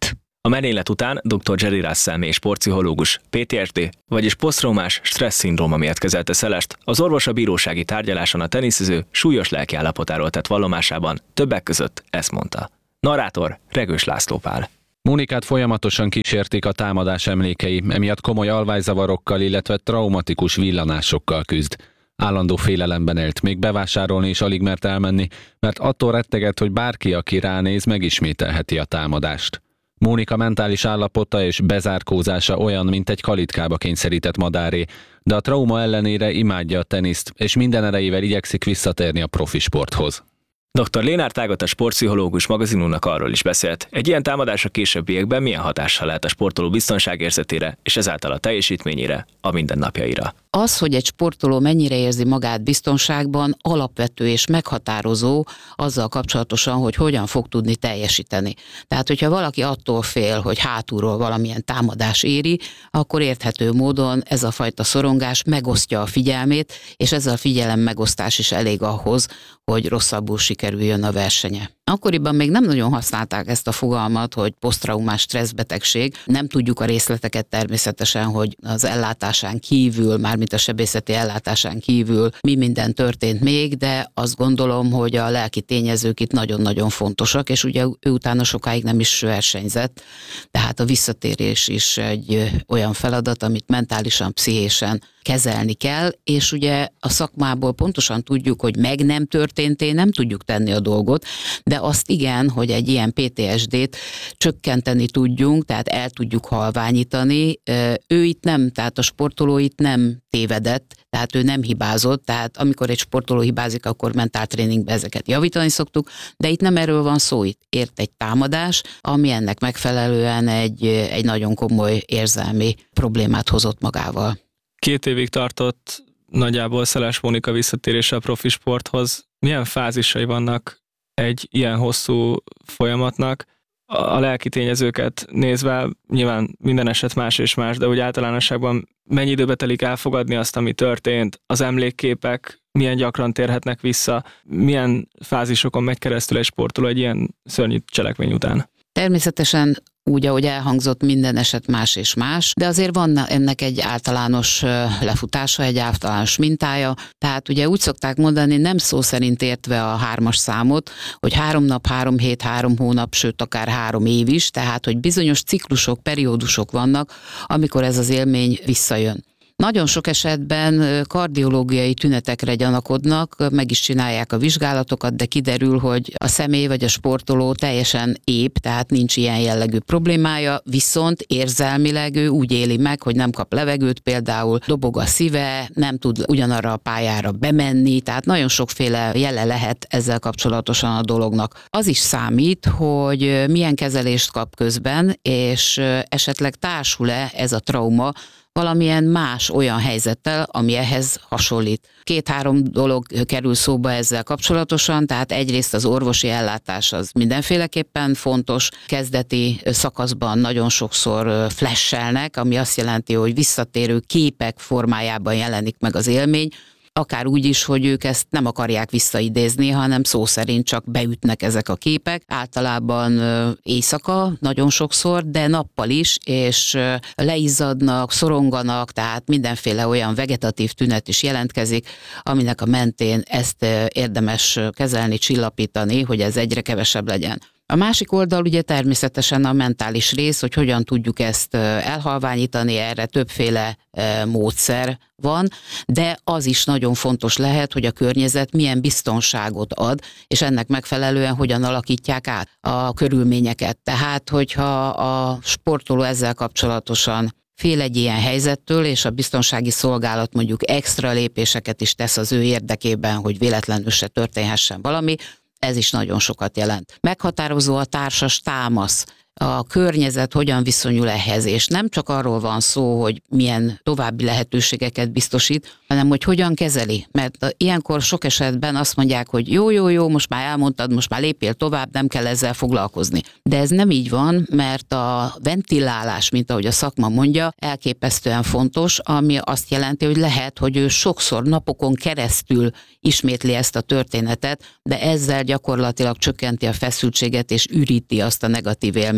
A merénylet után dr. Jerry Russell mély sportpszichológus pé té es dé, vagyis posztraumás stressz-szindróma miatt kezelte Szelest, az orvos a bírósági tárgyaláson a teniszező súlyos lelkiállapotáról tett vallomásában többek között ezt mondta. Narrátor Regős László Pál. Mónikát folyamatosan kísérték a támadás emlékei, emiatt komoly alvályzavarokkal, illetve traumatikus villanásokkal küzd. Állandó félelemben élt, még bevásárolni is alig mert elmenni, mert attól rettegett, hogy bárki, aki ránéz, megismételheti a támadást. Mónika mentális állapota és bezárkózása olyan, mint egy kalitkába kényszerített madáré, de a trauma ellenére imádja a teniszt, és minden erejével igyekszik visszatérni a profi sporthoz. doktor Lénárd Ágota sportpszichológus magazinunknak arról is beszélt, egy ilyen támadás a későbbiekben milyen hatással lehet a sportoló biztonságérzetére és ezáltal a teljesítményére, a mindennapjaira. Az, hogy egy sportoló mennyire érzi magát biztonságban, alapvető és meghatározó azzal kapcsolatosan, hogy hogyan fog tudni teljesíteni. Tehát, hogyha valaki attól fél, hogy hátulról valamilyen támadás éri, akkor érthető módon ez a fajta szorongás megosztja a figyelmét, és ez a figyelem megosztás is elég ahhoz, hogy rosszabbul sikerüljön a versenye. Akkoriban még nem nagyon használták ezt a fogalmat, hogy posztraumás stresszbetegség. Nem tudjuk a részleteket természetesen, hogy az ellátásán kívül, mármint a sebészeti ellátásán kívül mi minden történt még, de azt gondolom, hogy a lelki tényezők itt nagyon-nagyon fontosak, és ugye ő utána sokáig nem is versenyzett, tehát a visszatérés is egy olyan feladat, amit mentálisan, pszichésen kezelni kell, és ugye a szakmából pontosan tudjuk, hogy meg nem történté, nem tudjuk tenni a dolgot, de azt igen, hogy egy ilyen pé té es dét csökkenteni tudjunk, tehát el tudjuk halványítani. Ő itt nem, tehát a sportoló itt nem tévedett, tehát ő nem hibázott, tehát amikor egy sportoló hibázik, akkor mentáltréningben ezeket javítani szoktuk, de itt nem erről van szó, itt ért egy támadás, ami ennek megfelelően egy, egy nagyon komoly érzelmi problémát hozott magával. Két évig tartott nagyjából Szeles Mónika visszatérése a profi sporthoz. Milyen fázisai vannak egy ilyen hosszú folyamatnak? A lelki tényezőket nézve nyilván minden eset más és más, de úgy általánosságban mennyi időbe telik elfogadni azt, ami történt, az emlékképek milyen gyakran térhetnek vissza, milyen fázisokon megy keresztül egy sportoló egy ilyen szörnyű cselekmény után? Természetesen úgy, ahogy elhangzott, minden eset más és más, de azért van ennek egy általános lefutása, egy általános mintája. Tehát ugye úgy szokták mondani, nem szó szerint értve a hármas számot, hogy három nap, három hét, három hónap, sőt akár három év is, tehát hogy bizonyos ciklusok, periódusok vannak, amikor ez az élmény visszajön. Nagyon sok esetben kardiológiai tünetekre gyanakodnak, meg is csinálják a vizsgálatokat, de kiderül, hogy a személy vagy a sportoló teljesen ép, tehát nincs ilyen jellegű problémája, viszont érzelmileg ő úgy éli meg, hogy nem kap levegőt, például dobog a szíve, nem tud ugyanarra a pályára bemenni, tehát nagyon sokféle jele lehet ezzel kapcsolatosan a dolognak. Az is számít, hogy milyen kezelést kap közben, és esetleg társul-e ez a trauma valamilyen más olyan helyzettel, ami ehhez hasonlít. Két-három dolog kerül szóba ezzel kapcsolatosan, tehát egyrészt az orvosi ellátás az mindenféleképpen fontos. Kezdeti szakaszban nagyon sokszor flashelnek, ami azt jelenti, hogy visszatérő képek formájában jelenik meg az élmény, akár úgy is, hogy ők ezt nem akarják visszaidézni, hanem szó szerint csak beütnek ezek a képek. Általában éjszaka nagyon sokszor, de nappal is, és leizzadnak, szoronganak, tehát mindenféle olyan vegetatív tünet is jelentkezik, aminek a mentén ezt érdemes kezelni, csillapítani, hogy ez egyre kevesebb legyen. A másik oldal ugye természetesen a mentális rész, hogy hogyan tudjuk ezt elhalványítani, erre többféle módszer van, de az is nagyon fontos lehet, hogy a környezet milyen biztonságot ad, és ennek megfelelően hogyan alakítják át a körülményeket. Tehát, hogyha a sportoló ezzel kapcsolatosan fél egy ilyen helyzettől, és a biztonsági szolgálat mondjuk extra lépéseket is tesz az ő érdekében, hogy véletlenül se történhessen valami, ez is nagyon sokat jelent. Meghatározó a társas támasz, a környezet hogyan viszonyul ehhez, és nem csak arról van szó, hogy milyen további lehetőségeket biztosít, hanem hogy hogyan kezeli. Mert ilyenkor sok esetben azt mondják, hogy jó, jó, jó, most már elmondtad, most már lépjél tovább, nem kell ezzel foglalkozni. De ez nem így van, mert a ventilálás, mint ahogy a szakma mondja, elképesztően fontos, ami azt jelenti, hogy lehet, hogy ő sokszor napokon keresztül ismétli ezt a történetet, de ezzel gyakorlatilag csökkenti a feszültséget és üríti azt a negatív élményt,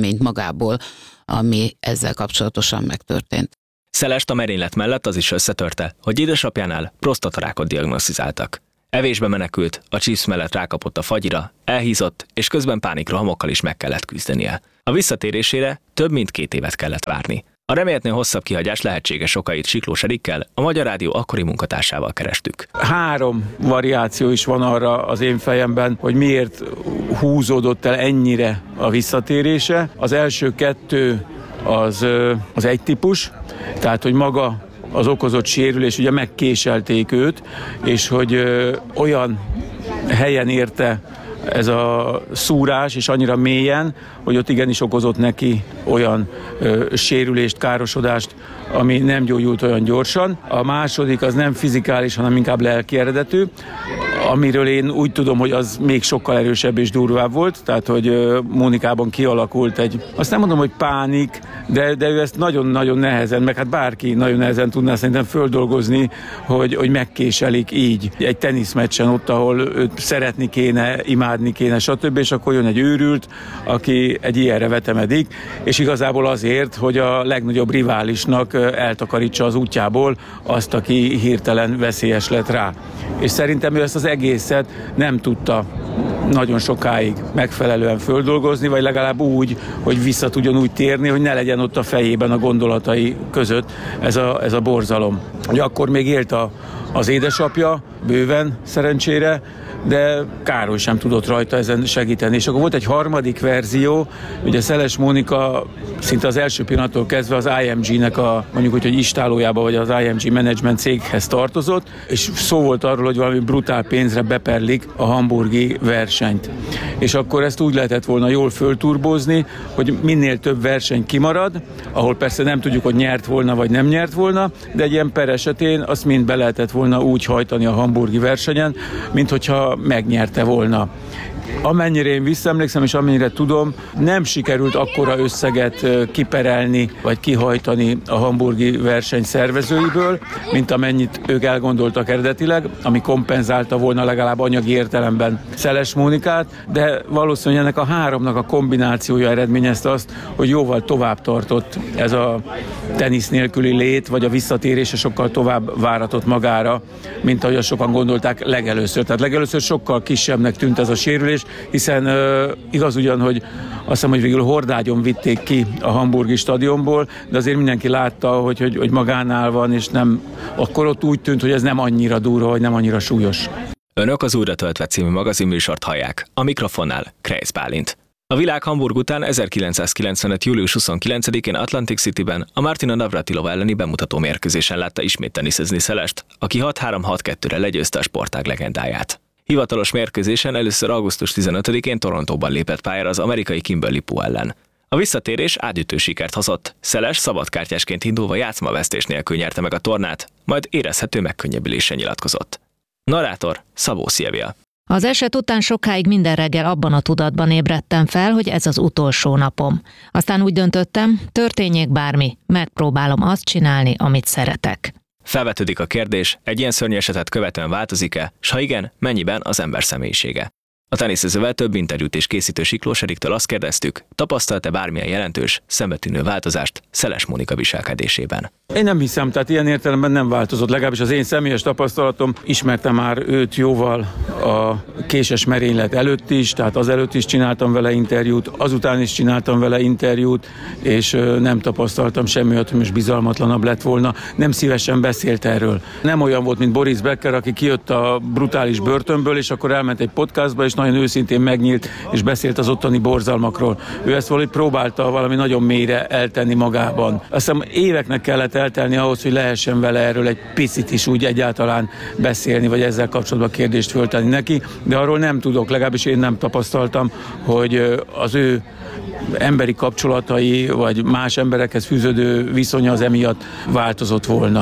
élményt magából, ami ezzel kapcsolatosan megtörtént. Szelest a merénylet mellett az is összetörte, hogy édesapjánál prostatarákot diagnosztizáltak. Evésbe menekült, a Chiefs mellett rákapott a fagyira, elhízott, és közben pánikrohamokkal is meg kellett küzdenie. A visszatérésére több mint két évet kellett várni. A reméltnél hosszabb kihagyás lehetséges okait Siklós Erikkel, a Magyar Rádió akkori munkatársával kerestük. Három variáció is van arra az én fejemben, hogy miért húzódott el ennyire a visszatérése. Az első kettő az, az egy típus, tehát hogy maga az okozott sérülés, ugye megkéselték őt, és hogy ö, olyan helyen érte ez a szúrás, és annyira mélyen, hogy ott igenis okozott neki olyan ö, sérülést, károsodást, ami nem gyógyult olyan gyorsan. A második az nem fizikális, hanem inkább lelki eredetű, amiről én úgy tudom, hogy az még sokkal erősebb és durvább volt, tehát hogy ö, Mónikában kialakult egy, azt nem mondom, hogy pánik, de, de ő ezt nagyon-nagyon nehezen, meg hát bárki nagyon nehezen tudná szerintem földolgozni, hogy, hogy megkéselik így egy teniszmeccsen ott, ahol őt szeretni kéne, imádni kéne, stb. És akkor jön egy őrült, aki egy ilyenre vetemedik, és igazából azért, hogy a legnagyobb riválisnak eltakarítsa az útjából azt, aki hirtelen veszélyes lett rá. És szerintem ő ezt az egészet nem tudta nagyon sokáig megfelelően földolgozni, vagy legalább úgy, hogy vissza tudjon úgy térni, hogy ne legyen ott a fejében a gondolatai között ez a, ez a borzalom. Ugye akkor még élt a, az édesapja, bőven szerencsére, de Károly sem tudott rajta ezen segíteni. És akkor volt egy harmadik verzió, ugye Szeles Mónika szinte az első pillanattól kezdve az I M G-nek a, mondjuk úgy, hogy istálójába, vagy az I M G Management céghez tartozott, és szó volt arról, hogy valami brutál pénzre beperlik a hamburgi versenyt. És akkor ezt úgy lehetett volna jól fölturbózni, hogy minél több verseny kimarad, ahol persze nem tudjuk, hogy nyert volna, vagy nem nyert volna, de egy ilyen per esetén azt mind be lehetett volna úgy hajtani a hamburgi versenyen, mint hogyha megnyerte volna. Amennyire én visszaemlékszem, és amennyire tudom, nem sikerült akkora összeget kiperelni, vagy kihajtani a hamburgi verseny szervezőiből, mint amennyit ők elgondoltak eredetileg, ami kompenzálta volna legalább anyagi értelemben Szeles Mónikát, de valószínűleg ennek a háromnak a kombinációja eredményezte azt, hogy jóval tovább tartott ez a tenisz nélküli lét, vagy a visszatérése sokkal tovább váratott magára, mint ahogy sokan gondolták legelőször. Tehát legelőször sokkal kisebbnek tűnt ez a sérülés, hiszen uh, igaz ugyan, hogy azt hiszem, hogy végül hordágyon vitték ki a hamburgi stadionból, de azért mindenki látta, hogy, hogy, hogy magánál van, és nem, akkor ott úgy tűnt, hogy ez nem annyira durva, vagy nem annyira súlyos. Önök az Újra töltve című magazinműsort hallják. A mikrofonnál Kreisz Bálint. A világ Hamburg után ezerkilencszázkilencvenöt. július huszonkilencedikén Atlantic Cityben a Martina Navratilova elleni bemutató mérkőzésen látta ismét teniszezni Szelest, aki hat három hat kettőre legyőzte a sportág legendáját. Hivatalos mérkőzésen először augusztus tizenötödikén Torontóban lépett pályára az amerikai Kimberly Pu ellen. A visszatérés átütő sikert hozott, Szeles szabadkártyásként indulva játszmavesztés nélkül nyerte meg a tornát, majd érezhető megkönnyebbüléssel nyilatkozott. Narrátor Szabó Szilvia. Az eset után sokáig minden reggel abban a tudatban ébredtem fel, hogy ez az utolsó napom. Aztán úgy döntöttem, történjék bármi, megpróbálom azt csinálni, amit szeretek. Felvetődik a kérdés, egy ilyen szörnyű esetet követően változik-e, s ha igen, mennyiben az ember személyisége? A teniszezővel több interjút és készítő Siklós Eriktől azt kérdeztük, tapasztalta bármilyen jelentős, szembetűnő változást Szeles Mónika viselkedésében. Én nem hiszem, tehát ilyen értelemben nem változott, legalábbis az én személyes tapasztalatom, ismertem már őt jóval a késes merénylet előtt is, tehát azelőtt is csináltam vele interjút, azután is csináltam vele interjút, és nem tapasztaltam semmi olyat, hogy most bizalmatlanabb lett volna, nem szívesen beszélt erről. Nem olyan volt, mint Boris Becker, aki kijött a brutális börtönből, és akkor elment egy podcastba, és nagyon őszintén megnyílt, és beszélt az ottani borzalmakról. Ő ezt valahogy próbálta valami nagyon mélyre eltenni magában. Azt hiszem éveknek kellett eltelni ahhoz, hogy lehessen vele erről egy picit is úgy egyáltalán beszélni, vagy ezzel kapcsolatban kérdést föltenni neki, de arról nem tudok, legalábbis én nem tapasztaltam, hogy az ő emberi kapcsolatai, vagy más emberekhez fűződő viszonya az emiatt változott volna.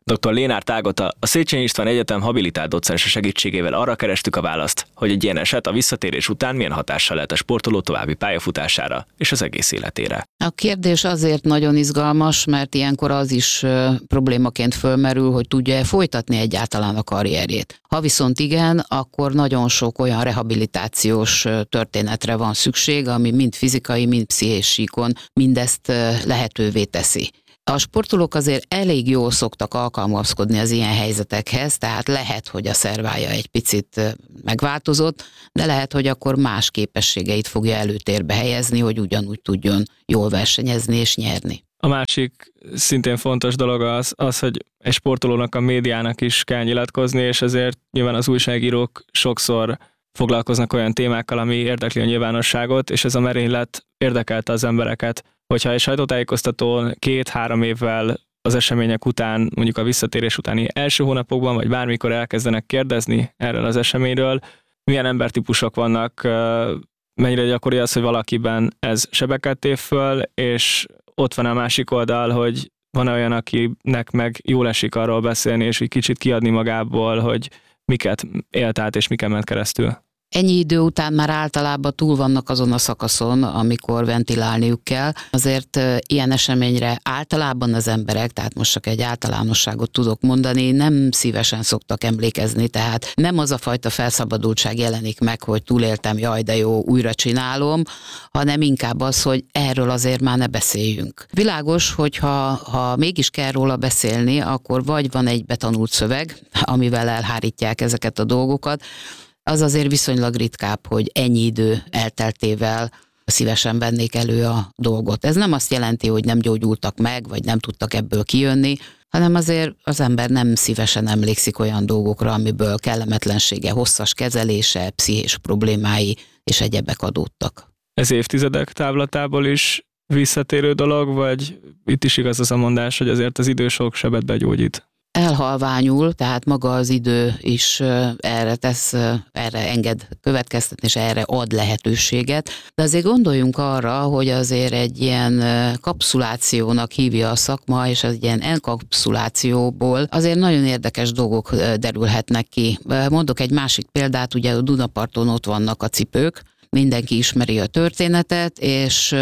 doktor Lénárd Ágota, a Széchenyi István Egyetem habilitált docense segítségével arra kerestük a választ, hogy egy ilyen eset a visszatérés után milyen hatással lehet a sportoló további pályafutására és az egész életére. A kérdés azért nagyon izgalmas, mert ilyenkor az is uh, problémaként fölmerül, hogy tudja-e folytatni egyáltalán a karrierjét. Ha viszont igen, akkor nagyon sok olyan rehabilitációs uh, történetre van szükség, ami mind fizikai, mind pszichés síkon mindezt uh, lehetővé teszi. A sportolók azért elég jól szoktak alkalmazkodni az ilyen helyzetekhez, tehát lehet, hogy a szervája egy picit megváltozott, de lehet, hogy akkor más képességeit fogja előtérbe helyezni, hogy ugyanúgy tudjon jól versenyezni és nyerni. A másik szintén fontos dolog az, az, hogy egy sportolónak, a médiának is kell nyilatkozni, és ezért nyilván az újságírók sokszor foglalkoznak olyan témákkal, ami érdekli a nyilvánosságot, és ez a merénylet érdekelte az embereket. Hogyha egy sajtótájékoztatón két-három évvel az események után, mondjuk a visszatérés utáni első hónapokban, vagy bármikor elkezdenek kérdezni erről az eseményről, milyen embertípusok vannak, mennyire gyakori az, hogy valakiben ez sebeket tév föl, és ott van a másik oldal, hogy van olyan, akinek meg jól esik arról beszélni, és egy kicsit kiadni magából, hogy miket élt át, és miken ment keresztül. Ennyi idő után már általában túl vannak azon a szakaszon, amikor ventilálniuk kell. Azért ilyen eseményre általában az emberek, tehát most csak egy általánosságot tudok mondani, nem szívesen szoktak emlékezni, tehát nem az a fajta felszabadultság jelenik meg, hogy túléltem, jaj de jó, újra csinálom, hanem inkább az, hogy erről azért már ne beszéljünk. Világos, hogy ha, ha mégis kell róla beszélni, akkor vagy van egy betanult szöveg, amivel elhárítják ezeket a dolgokat, az azért viszonylag ritkább, hogy ennyi idő elteltével szívesen vennék elő a dolgot. Ez nem azt jelenti, hogy nem gyógyultak meg, vagy nem tudtak ebből kijönni, hanem azért az ember nem szívesen emlékszik olyan dolgokra, amiből kellemetlensége, hosszas kezelése, pszichés problémái és egyebek adódtak. Ez évtizedek távlatából is visszatérő dolog, vagy itt is igaz az a mondás, hogy azért az idő sok sebet begyógyít? Elhalványul, tehát maga az idő is erre tesz, erre enged következtetni, és erre ad lehetőséget. De azért gondoljunk arra, hogy azért egy ilyen kapszulációnak hívja a szakma, és az ilyen enkapszulációból azért nagyon érdekes dolgok derülhetnek ki. Mondok egy másik példát, ugye a Dunaparton ott vannak a cipők, mindenki ismeri a történetet, és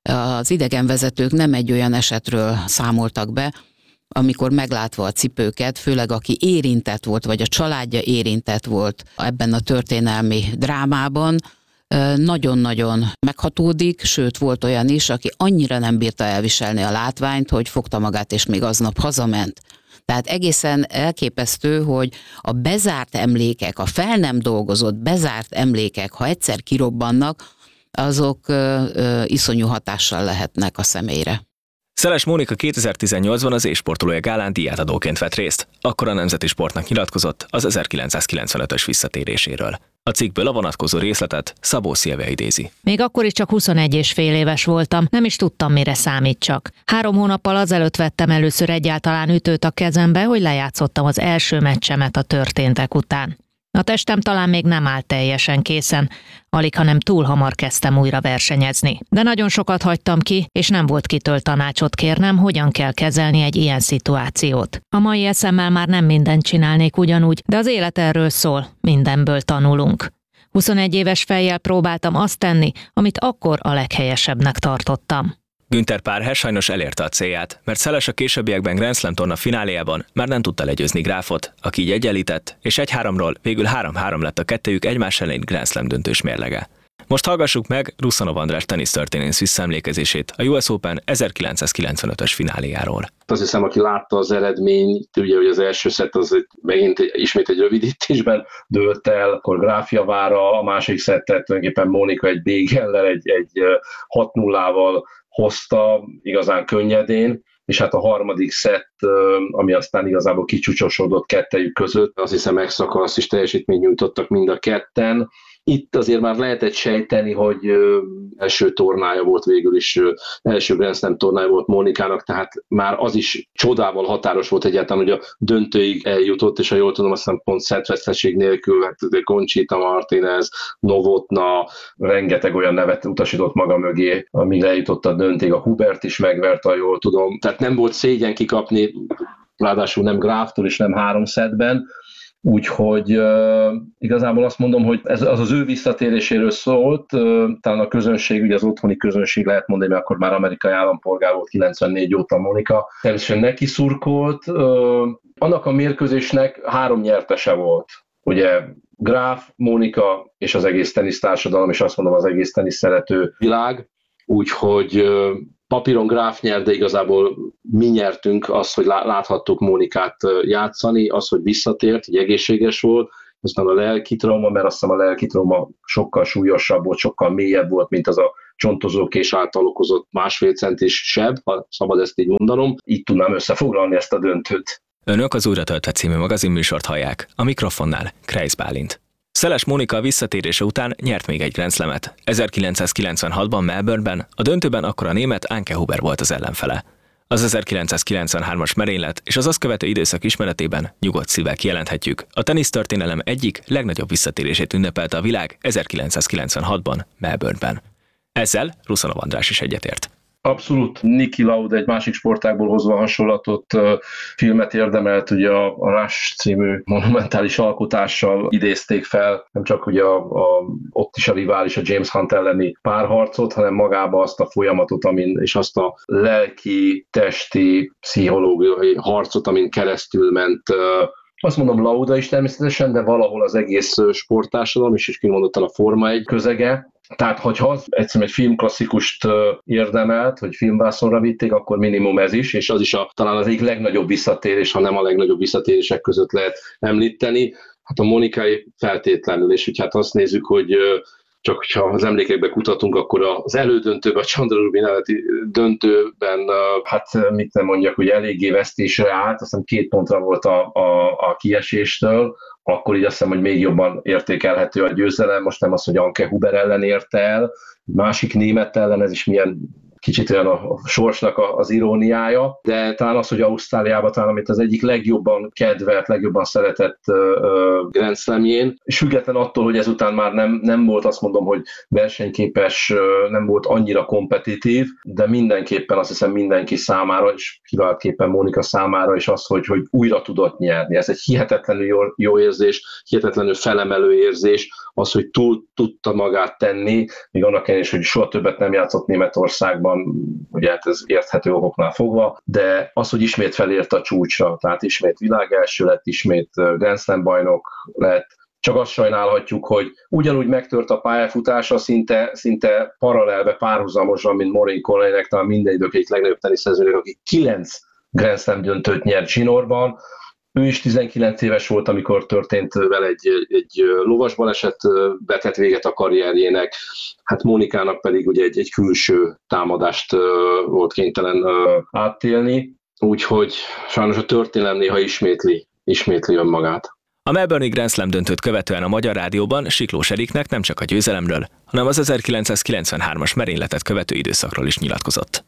az idegenvezetők nem egy olyan esetről számoltak be, amikor meglátva a cipőket, főleg aki érintett volt, vagy a családja érintett volt ebben a történelmi drámában, nagyon-nagyon meghatódik, sőt volt olyan is, aki annyira nem bírta elviselni a látványt, hogy fogta magát, és még aznap hazament. Tehát egészen elképesztő, hogy a bezárt emlékek, a fel nem dolgozott bezárt emlékek, ha egyszer kirobbannak, azok ö, ö, iszonyú hatással lehetnek a személyre. Szeles Mónika kétezer-tizennyolcban az e-sportolója gálán díjátadóként vett részt, akkor a Nemzeti Sportnak nyilatkozott az ezerkilencszázkilencvenötös visszatéréséről. A cikkből a vonatkozó részletet Szabó Szilvia idézi. Még akkor is csak huszonegy és fél éves voltam, nem is tudtam, mire számítsak. Három hónappal azelőtt vettem először egyáltalán ütőt a kezembe, hogy lejátszottam az első meccsemet a történtek után. A testem talán még nem állt teljesen készen, alig, hanem túl hamar kezdtem újra versenyezni. De nagyon sokat hagytam ki, és nem volt kitől tanácsot kérnem, hogyan kell kezelni egy ilyen szituációt. A mai eszemmel már nem mindent csinálnék ugyanúgy, de az élet erről szól, mindenből tanulunk. huszonegy éves fejjel próbáltam azt tenni, amit akkor a leghelyesebbnek tartottam. Günther Párher sajnos elérte a célját, mert Szeles a későbbiekben Grand Slam torna fináléjában már nem tudta legyőzni Gráfot, aki így egyenlített, és egy-háromról végül három-három lett a kettőjük egymás elleni Grand Slam döntős mérlege. Most hallgassuk meg Ruszanov András tenisztörténész visszaemlékezését a U S Open ezerkilencszázkilencvenötös fináléjáról. Azt hiszem, aki látta az eredményt, ugye, hogy az első szett az megint ismét egy rövidítésben dőlt el, akkor Gráf javára, a másik szettet tulajdonképpen Mónika egy bégellel, egy, egy hat nullával hozta igazán könnyedén, és hát a harmadik szett, ami aztán igazából kicsúcsosodott kettejük között, azt hiszem extrakalassz is teljesítményt nyújtottak mind a ketten. Itt azért már lehetett sejteni, hogy első tornája volt végül is, első Grand Slam tornája volt Mónikának, tehát már az is csodával határos volt egyáltalán, hogy a döntőig eljutott, és ha jól tudom, aztán pont szettveszteség nélkül, hát Conchita Martinez, Novotna, rengeteg olyan nevet utasított maga mögé, amíg eljutott a döntőig, a Hubert is megverte, ha jól tudom. Tehát nem volt szégyen kikapni ráadásul nem Graftól és nem három szettben, úgyhogy uh, igazából azt mondom, hogy ez az az ő visszatéréséről szólt, uh, talán a közönség, ugye az otthoni közönség lehet mondani, mert akkor már amerikai állampolgár volt kilencvennégy óta Monika, természetesen neki szurkolt. Uh, annak a mérkőzésnek három nyertese volt, ugye Graf, Monika és az egész tenisztársadalom, és azt mondom az egész tenisz szerető világ, úgyhogy uh, papíron Graf nyert, de igazából mi nyertünk azt, hogy láthattuk Monikát játszani, az, hogy visszatért, hogy egészséges volt, aztán a lelki trauma, mert azt hiszem a lelki trauma sokkal súlyosabb volt, sokkal mélyebb volt, mint az a csontozókés által okozott másfél centis seb, ha szabad ezt így mondanom. Így tudnám összefoglalni ezt a döntőt. Önök az Újra töltve című magazinműsort hallják, a mikrofonnál Kreisz Bálint. Szeles Monika visszatérése után nyert még egy Grand Slamet. ezerkilencszázkilencvenhatban Melbourneben, a döntőben akkor a német Anke Huber volt az ellenfele. Az ezerkilencszázkilencvenhármas merénylet és az azt követő időszak ismeretében nyugodt szívvel kijelenthetjük, a tenisztörténelem egyik legnagyobb visszatérését ünnepelte a világ ezerkilencszázkilencvenhatban Melbourneben. Ezzel Ruszanov András is egyetért. Abszolút. Niki Lauda egy másik sportágból hozva hasonlatot, filmet érdemelt, ugye a, a Rush című monumentális alkotással idézték fel, nem csak ugye a, a, ott is a rivális, a James Hunt elleni párharcot, hanem magába azt a folyamatot, amin, és azt a lelki, testi, pszichológiai harcot, amin keresztül ment. Azt mondom Lauda is természetesen, de valahol az egész sporttársadalom is, és kimondottan a Forma egy közege. Tehát, hogyha az egyszerűen egy filmklasszikust érdemelt, hogy filmvászonra vitték, akkor minimum ez is, és az is a, talán az egyik legnagyobb visszatérés, ha nem a legnagyobb visszatérések között lehet említeni. Hát a Monikai feltétlenül, és hogy hát azt nézzük, hogy csak hogyha az emlékekbe kutatunk, akkor az elődöntőben, a Chandra Rubin elleni döntőben, hát mit nem mondjak, hogy eléggé vesztésre állt, azt hiszem két pontra volt a, a, a kieséstől, akkor így azt hiszem, hogy még jobban értékelhető a győzelem. Most nem az, hogy Anke Huber ellen érte el, másik német ellen, ez is milyen kicsit olyan a sorsnak az iróniája, de talán az, hogy Ausztráliában talán, amit az egyik legjobban kedvelt, legjobban szeretett Grand Slamjén, és független attól, hogy ezután már nem, nem volt, azt mondom, hogy versenyképes, nem volt annyira kompetitív, de mindenképpen azt hiszem mindenki számára, és kiváltképpen Monika számára is az, hogy, hogy újra tudott nyerni. Ez egy hihetetlenül jó, jó érzés, hihetetlenül felemelő érzés, az, hogy túl tudta magát tenni, még annak ellenére, hogy soha többet nem játszott Németországban, ugye hát ez érthető okoknál fogva, de az, hogy ismét felért a csúcsra, tehát ismét világelső lett, ismét Grand Slam bajnok lett, csak azt sajnálhatjuk, hogy ugyanúgy megtört a pályafutása szinte, szinte paralelbe, párhuzamosan, mint Maureen Conleynek, talán minden idők egyik legnagyobb teniszezőnek, aki kilenc Grand Slam döntőt nyert zsinórban. Ő is tizenkilenc éves volt, amikor történt vele egy, egy lovas baleset, vetett véget a karrierjének. Hát Monikának pedig ugye egy, egy külső támadást volt kénytelen átélni, úgyhogy sajnos a történelem néha ismétli, ismétli önmagát. A Melbourne-i Grand Slam döntőt követően a Magyar Rádióban Siklós Eriknek nem csak a győzelemről, hanem az ezerkilencszázkilencvenhármas merényletet követő időszakról is nyilatkozott.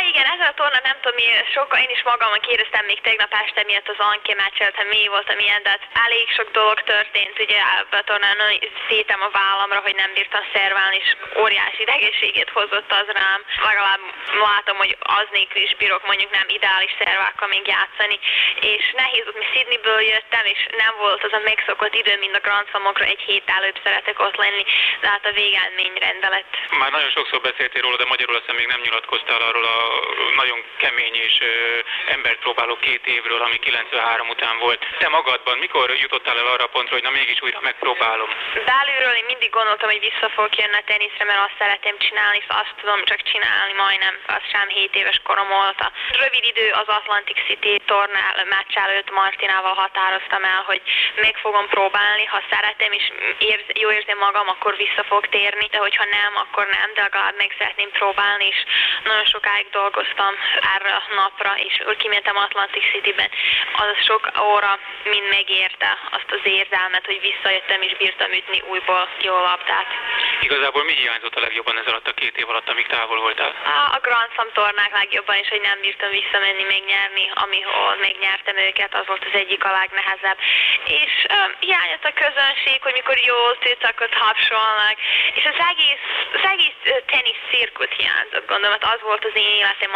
Torna, nem tudom, mi sokkal, én is magamon kérdeztem még tegnap este miatt az Anke meccset, hogy mi volt, milyen, de hát elég sok dolog történt, ugye a tornán szétem a vállamra, hogy nem bírtam szerválni, és óriási idegességét hozott az rám. Legalább látom, hogy az nélkül is bírok mondjuk nem ideális szervákkal még játszani, és nehéz volt, mi Sydneyből jöttem, és nem volt az a megszokott idő, mint a Grand Slamokra, egy hét előbb szeretek ott lenni, de hát a végeredmény rendelet. Már nagyon sokszor beszéltél róla, de magyarul aztán még nem nyilatkoztál arról a nagyon kemény és ö, embert próbáló két évről, ami kilencvenhárom után volt. Te magadban mikor jutottál el arra a pontra, hogy na mégis újra megpróbálom? Belülről én mindig gondoltam, hogy vissza fogok jönni a teniszre, mert azt szeretem csinálni, és azt tudom csak csinálni majdnem, az sem hét éves korom óta. Rövid idő az Atlantic City tornál meccs előtt Martinával határoztam el, hogy meg fogom próbálni, ha szeretem és érz, jó érzem magam, akkor vissza fog térni, de hogyha nem, akkor nem, de legalább meg szeretném próbálni, és nagyon sokáig dolgoztam erre a napra, és úgy kimentem Atlantic Cityben, az sok óra mind megérte azt az érzelmet, hogy visszajöttem és bírtam ütni újból jó labdát. Igazából mi hiányzott a legjobban ez alatt a két év alatt, amíg távol voltál? A Grand Slam tornák legjobban is, hogy nem bírtam visszamenni, megnyerni, amihol megnyertem őket, az volt az egyik a legnehezebb. És um, hiányzott a közönség, hogy mikor jól tűcakot hapsolnak, és az egész, az egész tenisz cirkut hiányzott, gondolom, az volt az én életem majdnem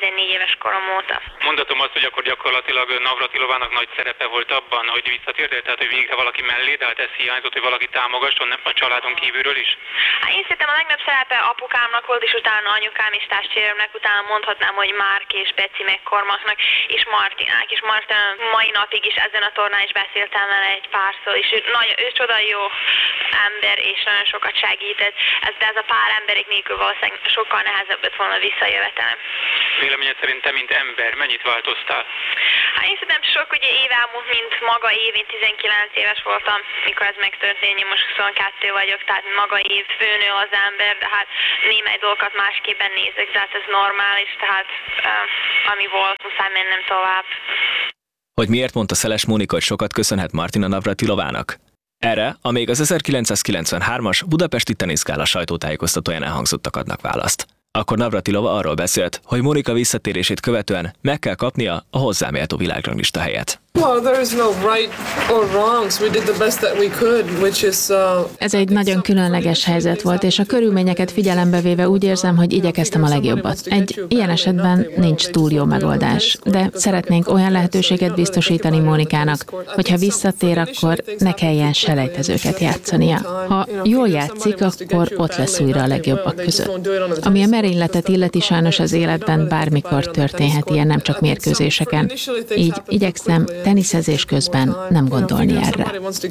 tizennégy éves korom óta. Mondhatom azt, hogy akkor gyakorlatilag Navratilovának nagy szerepe volt abban, hogy visszatért, tehát hogy végre valaki mellé, de hát ez hiányzott, hogy valaki támogasson a családon kívülről is? Hát én szerintem a legnagyobb szerepe apukámnak volt, és utána anyukám és testvéreimnek, utána mondhatnám, hogy Márk és Beci McCormacknak, és Martinák, és Martin mai napig is ezen a tornán is beszéltem vele egy párszor, és ő, nagy, ő csoda jó ember, és nagyon sokat segített, ez, de ez a pár emberek nélkül valószínűleg sokkal nehezebb lett volna visszajövetelem. Véleményed szerint te, mint ember, mennyit változtál? Hát én szerintem sok ugye év elmúlt, mint maga év, én tizenkilenc éves voltam, mikor ez megtörtént, én most huszonkettő vagyok, tehát maga év főnő az ember, de hát némely dolgokat másképpen nézek, de hát ez normális, tehát uh, ami volt, muszáj mennem tovább. Hogy miért mondta Szeles Mónika, hogy sokat köszönhet Martina Navratilovának? Erre a még az ezerkilencszázkilencvenhármas budapesti teniszgála sajtótájékoztatóján elhangzottak adnak választ. Akkor Navratilova arról beszélt, hogy Mónika visszatérését követően meg kell kapnia a hozzáméltó világranglista helyet. Ez egy nagyon különleges helyzet volt, és a körülményeket figyelembe véve úgy érzem, hogy igyekeztem a legjobbat. Egy ilyen esetben nincs túl jó megoldás, de szeretnénk olyan lehetőséget biztosítani Mónikának, hogyha visszatér, akkor ne kelljen selejtezőket játszania. Ha jól játszik, akkor ott lesz újra a legjobbak között. Ami a merényletet illeti, sajnos az életben bármikor történhet ilyen, nem csak mérkőzéseken. Így igyekszem teniszezés közben nem gondolni erre.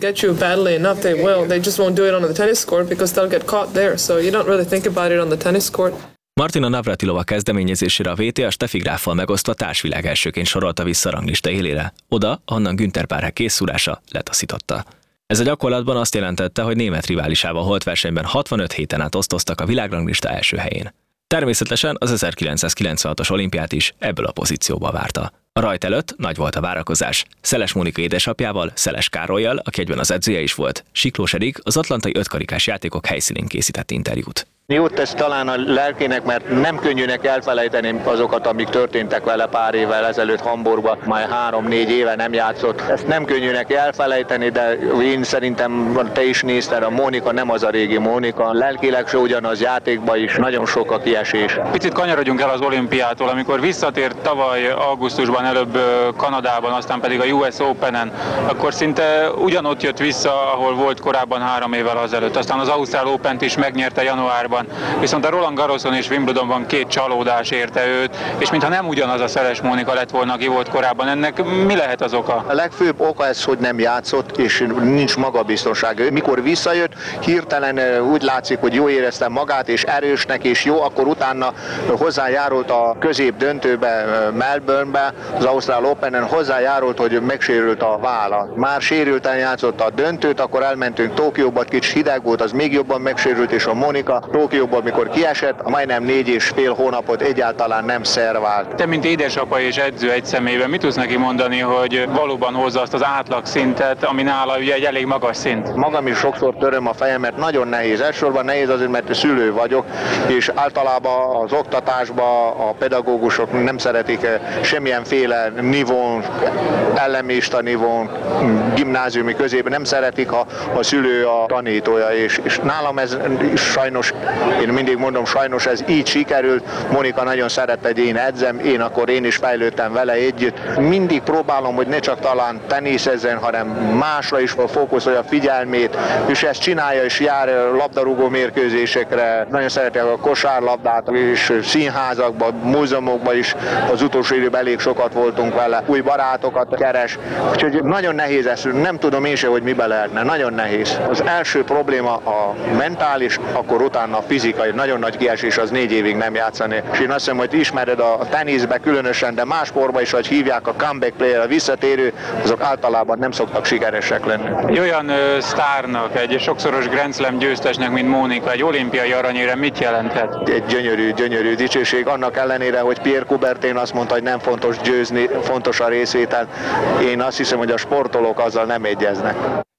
Martina Navratilova kezdeményezésére a vé té a Steffi Gráffal megosztva társvilág elsőként sorolta vissza a ranglista élére, oda, ahonnan Günther Párhek készszúrása letaszította. Ez a gyakorlatban azt jelentette, hogy német riválisával holt versenyben hatvanöt héten át osztoztak a világranglista első helyén. Természetesen az ezerkilencszázkilencvenhatos olimpiát is ebből a pozícióba várta. A rajt előtt nagy volt a várakozás. Szeles Mónika édesapjával, Szeles Károllyal, aki egyben az edzője is volt, Siklós Erik az atlantai ötkarikás játékok helyszínén készített interjút. Jót tesz talán a lelkének, mert nem könnyűnek elfelejteni azokat, amik történtek vele pár évvel ezelőtt Hamburgban, már három-négy éve nem játszott. Ezt nem könnyűnek elfelejteni, de én szerintem te is nézted, a Mónika nem az a régi Mónika. Lelkileg se ugyanaz, játékban is nagyon sok a kiesés. Picit kanyarodjunk el az olimpiától, amikor visszatért tavaly augusztusban, előbb Kanadában, aztán pedig a U S Openen, akkor szinte ugyanott jött vissza, ahol volt korábban három évvel azelőtt. Aztán az Ausztrál Opent is megnyerte januárban. Viszont a Roland Garroson és Wimbledonban két csalódás érte őt, és mintha nem ugyanaz a Szeles Mónika lett volna, aki volt korábban. Ennek mi lehet az oka? A legfőbb oka ez, hogy nem játszott, és nincs magabiztonság. Mikor visszajött, hirtelen úgy látszik, hogy jól érezte magát, és erősnek, és jó, akkor utána hozzájárult a közép döntőbe, Melbournebe, az Ausztrál Openen, hozzájárult, hogy megsérült a válla. Már sérülten játszott a döntőt, akkor elmentünk Tokióba, kicsit hideg volt, az még jobban megsérült, és a Mónika Tokióban, amikor kiesett, majdnem négy és fél hónapot egyáltalán nem szervált. Te, mint édesapa és edző egy személyben, mit tudsz neki mondani, hogy valóban hozza azt az átlag szintet, ami nála ugye egy elég magas szint? Magam is sokszor töröm a fejem, mert nagyon nehéz. Elsősorban nehéz azért, mert szülő vagyok, és általában az oktatásban a pedagógusok nem szeretik semmilyenféle nivón, ellenmista nivón, gimnáziumi közében nem szeretik, ha a szülő a tanítója, és, és nálam ez sajnos, én mindig mondom, sajnos ez így sikerült. Mónika nagyon szerette, hogy én edzem, én akkor én is fejlődtem vele együtt. Mindig próbálom, hogy ne csak talán teniszezzen, hanem másra is fókuszolja a figyelmét, és ezt csinálja, és jár labdarúgó mérkőzésekre. Nagyon szereti a kosárlabdát, és színházakban, múzeumokban is az utolsó időben elég sokat voltunk vele. Új barátokat keres, úgyhogy nagyon nehéz ez, nem tudom én se, hogy mibe lehetne, nagyon nehéz. Az első probléma a mentális, akkor utána a fizikai, nagyon nagy kiesés, az négy évig nem játszani. És én azt hiszem, hogy ismered a teniszbe különösen, de más sportban is, hogy hívják a comeback player, a visszatérő, azok általában nem szoktak sikeresek lenni. Olyan ö, sztárnak, egy sokszoros Grand Slam győztesnek, mint Mónika, egy olimpiai aranyérem mit jelenthet? Egy gyönyörű, gyönyörű dicsőség, annak ellenére, hogy Pierre Coubertin azt mondta, hogy nem fontos győzni, fontos a részvétel. Én azt hiszem, hogy a sportolók azzal nem egyeznek.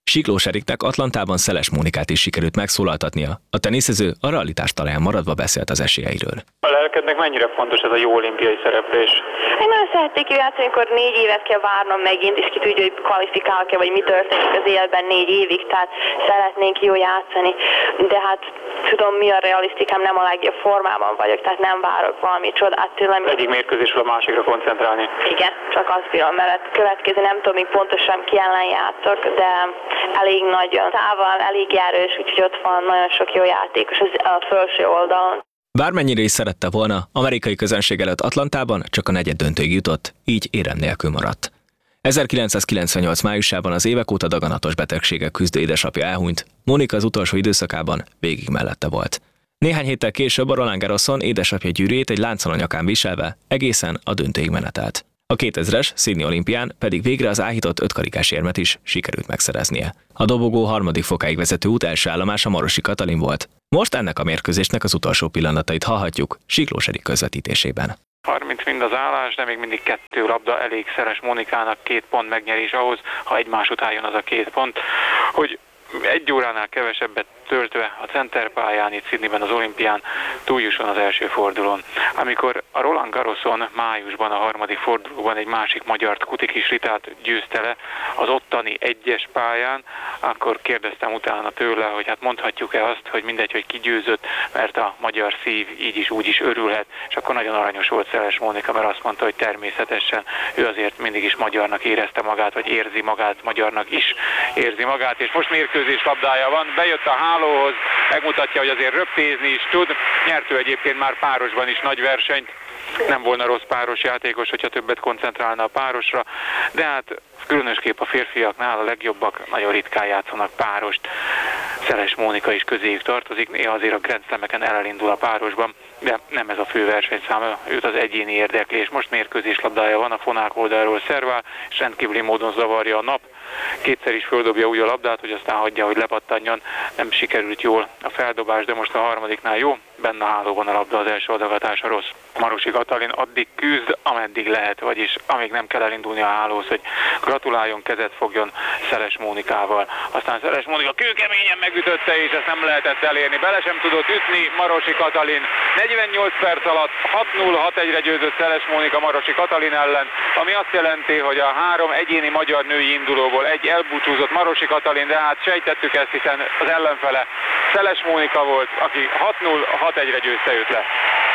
Siklós Eriknek Atlantában Szeles Mónikát is sikerült megszólaltatnia. A teniszező a realitás talaján maradva beszélt az esélyeiről. A lelkednek mennyire fontos ez a jó olimpiai szereplés? Én nagyon szeretnék játszani, amikor négy évet kell várnom megint, és ki tudja, hogy kvalifikálok-e, vagy mi történik az életben négy évig, tehát szeretnénk jó játszani. De hát tudom, mi a realisztikám, nem a legjobb formában vagyok, tehát nem várok valami csodát tőlem. Egyik mérkőzésről a másikra koncentrálni. Igen, csak azt bírom, mert következő nem tudom még pontosan ki ellen játszok, de elég nagyon távol, elég erős, úgyhogy ott van nagyon sok jó játékos a felső oldalon. Bármennyire is szerette volna, amerikai közönség előtt Atlantában csak a negyed döntőig jutott, így érem nélkül maradt. ezerkilencszázkilencvennyolc májusában az évek óta daganatos betegséggel küzdő édesapja elhunyt, Mónika az utolsó időszakában végig mellette volt. Néhány héttel később a Roland Garroson édesapja gyűrűjét egy láncon a nyakán viselve egészen a döntőig menetelt. A kétezres Sydney olimpián pedig végre az áhított ötkarikás érmet is sikerült megszereznie. A dobogó harmadik fokáig vezető út első állomása Marosi Katalin volt. Most ennek a mérkőzésnek az utolsó pillanatait hallhatjuk Siklós Erik közvetítésében. harminc mind az állás, de még mindig kettő labda elég Szeles Mónikának, két pont megnyerés ahhoz, ha egymás után jön az a két pont, hogy egy óránál kevesebbet töltve a centerpályán, itt Sydneyben az olimpián túljusson az első fordulón. Amikor a Roland Garroson májusban a harmadik fordulóban egy másik magyart, Kutikis Ritát győzte le az ottani egyes pályán, akkor kérdeztem utána tőle, hogy hát mondhatjuk-e azt, hogy mindegy, hogy ki győzött, mert a magyar szív így is úgy is örülhet, és akkor nagyon aranyos volt Szeles Mónika, mert azt mondta, hogy természetesen ő azért mindig is magyarnak érezte magát, vagy érzi magát, magyarnak is érzi magát, és most mérkőzés labdája van, bejött a hálóhoz, megmutatja, hogy azért röptézni is tud, nyert ő egyébként már párosban is nagy versenyt, nem volna rossz páros játékos, hogyha többet koncentrálna a párosra, de hát különösképp a férfiaknál a legjobbak nagyon ritkán játszanak párost. Szeles Mónika is közéjük tartozik, néha azért a Grand Slameken elindul a párosban, de nem ez a fő versenyszám, őt az egyéni érdekli, és most mérkőzés labdája van, a fonák oldalról szervál, és rendkívüli módon zavarja a nap. Kétszer is földobja úgy a labdát, hogy aztán hagyja, hogy lepattanjon, nem sikerült jól a feldobás, de most a harmadiknál jó, benne a hálóban a labda, az első adogatása rossz. Marosi Katalin addig küzd, ameddig lehet, vagyis amíg nem kell elindulni a hálóhoz, hogy gratuláljon, kezet fogjon Szeles Mónikával. Aztán Szeles Mónika kőkeményen megütötte, és ezt nem lehetett elérni, bele sem tudott ütni Marosi Katalin. negyvennyolc perc alatt hat null hat egyre győzött Szeles Mónika Marosi Katalin ellen, ami azt jelenti, hogy a három egyéni magyar női indulóból egy elbúcsúzott Marosi Katalin, de hát sejtettük ezt, hiszen az ellenfele Szeles Mónika volt, aki hat null hat egyre győzte őt le.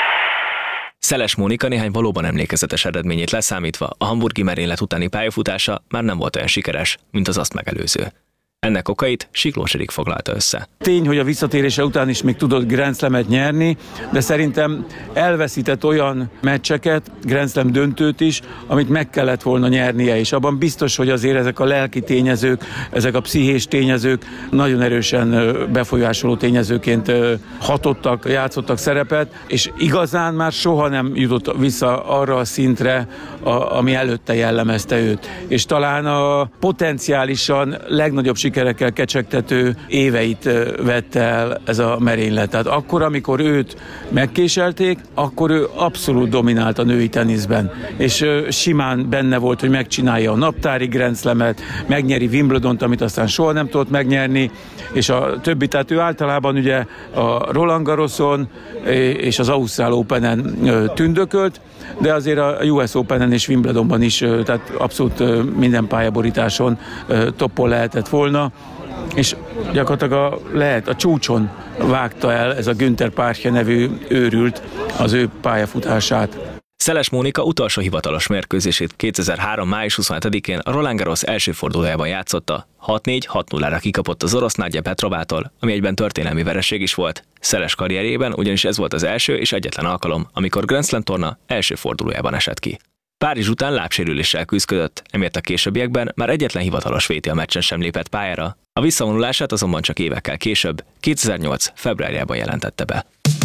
Szeles Mónika néhány valóban emlékezetes eredményét leszámítva, a hamburgi merénylet utáni pályafutása már nem volt olyan sikeres, mint az azt megelőző. Ennek okait Siklós Erik foglalta össze. Tény, hogy a visszatérése után is még tudott Grand Slamet nyerni, de szerintem elveszített olyan meccseket, Grand Slam döntőt is, amit meg kellett volna nyernie, és abban biztos, hogy azért ezek a lelki tényezők, ezek a pszichés tényezők nagyon erősen befolyásoló tényezőként hatottak, játszottak szerepet, és igazán már soha nem jutott vissza arra a szintre, a, ami előtte jellemezte őt. És talán a potenciálisan legnagyobb sikerekkel kecsegtető éveit vette el ez a merénylet. Tehát akkor, amikor őt megkéselték, akkor ő abszolút dominált a női teniszben, és simán benne volt, hogy megcsinálja a naptári Grand Slamet, megnyeri Wimbledont, amit aztán soha nem tudott megnyerni, és a többi, tehát ő általában ugye a Roland Garroson és az Ausztrál Openen tündökölt, de azért a U S Openen és Wimbledonban is, tehát abszolút minden pályaborításon toppon lehetett volna, és gyakorlatilag a, lehet, a csúcson vágta el ez a Günther Párche nevű őrült az ő pályafutását. Szeles Mónika utolsó hivatalos mérkőzését kétezer-három május huszonhetedikén a Roland Garros első fordulójában játszotta. hat négy hat nullára kikapott az orosz Nadja Petrovától, ami egyben történelmi vereség is volt. Szeles karrierjében ugyanis ez volt az első és egyetlen alkalom, amikor Grand Slam torna első fordulójában esett ki. Párizs után lábsérüléssel küzdött, emiatt a későbbiekben már egyetlen hivatalos vé té á meccsen sem lépett pályára. A visszavonulását azonban csak évekkel később, kétezer-nyolc februárjában jelentette be.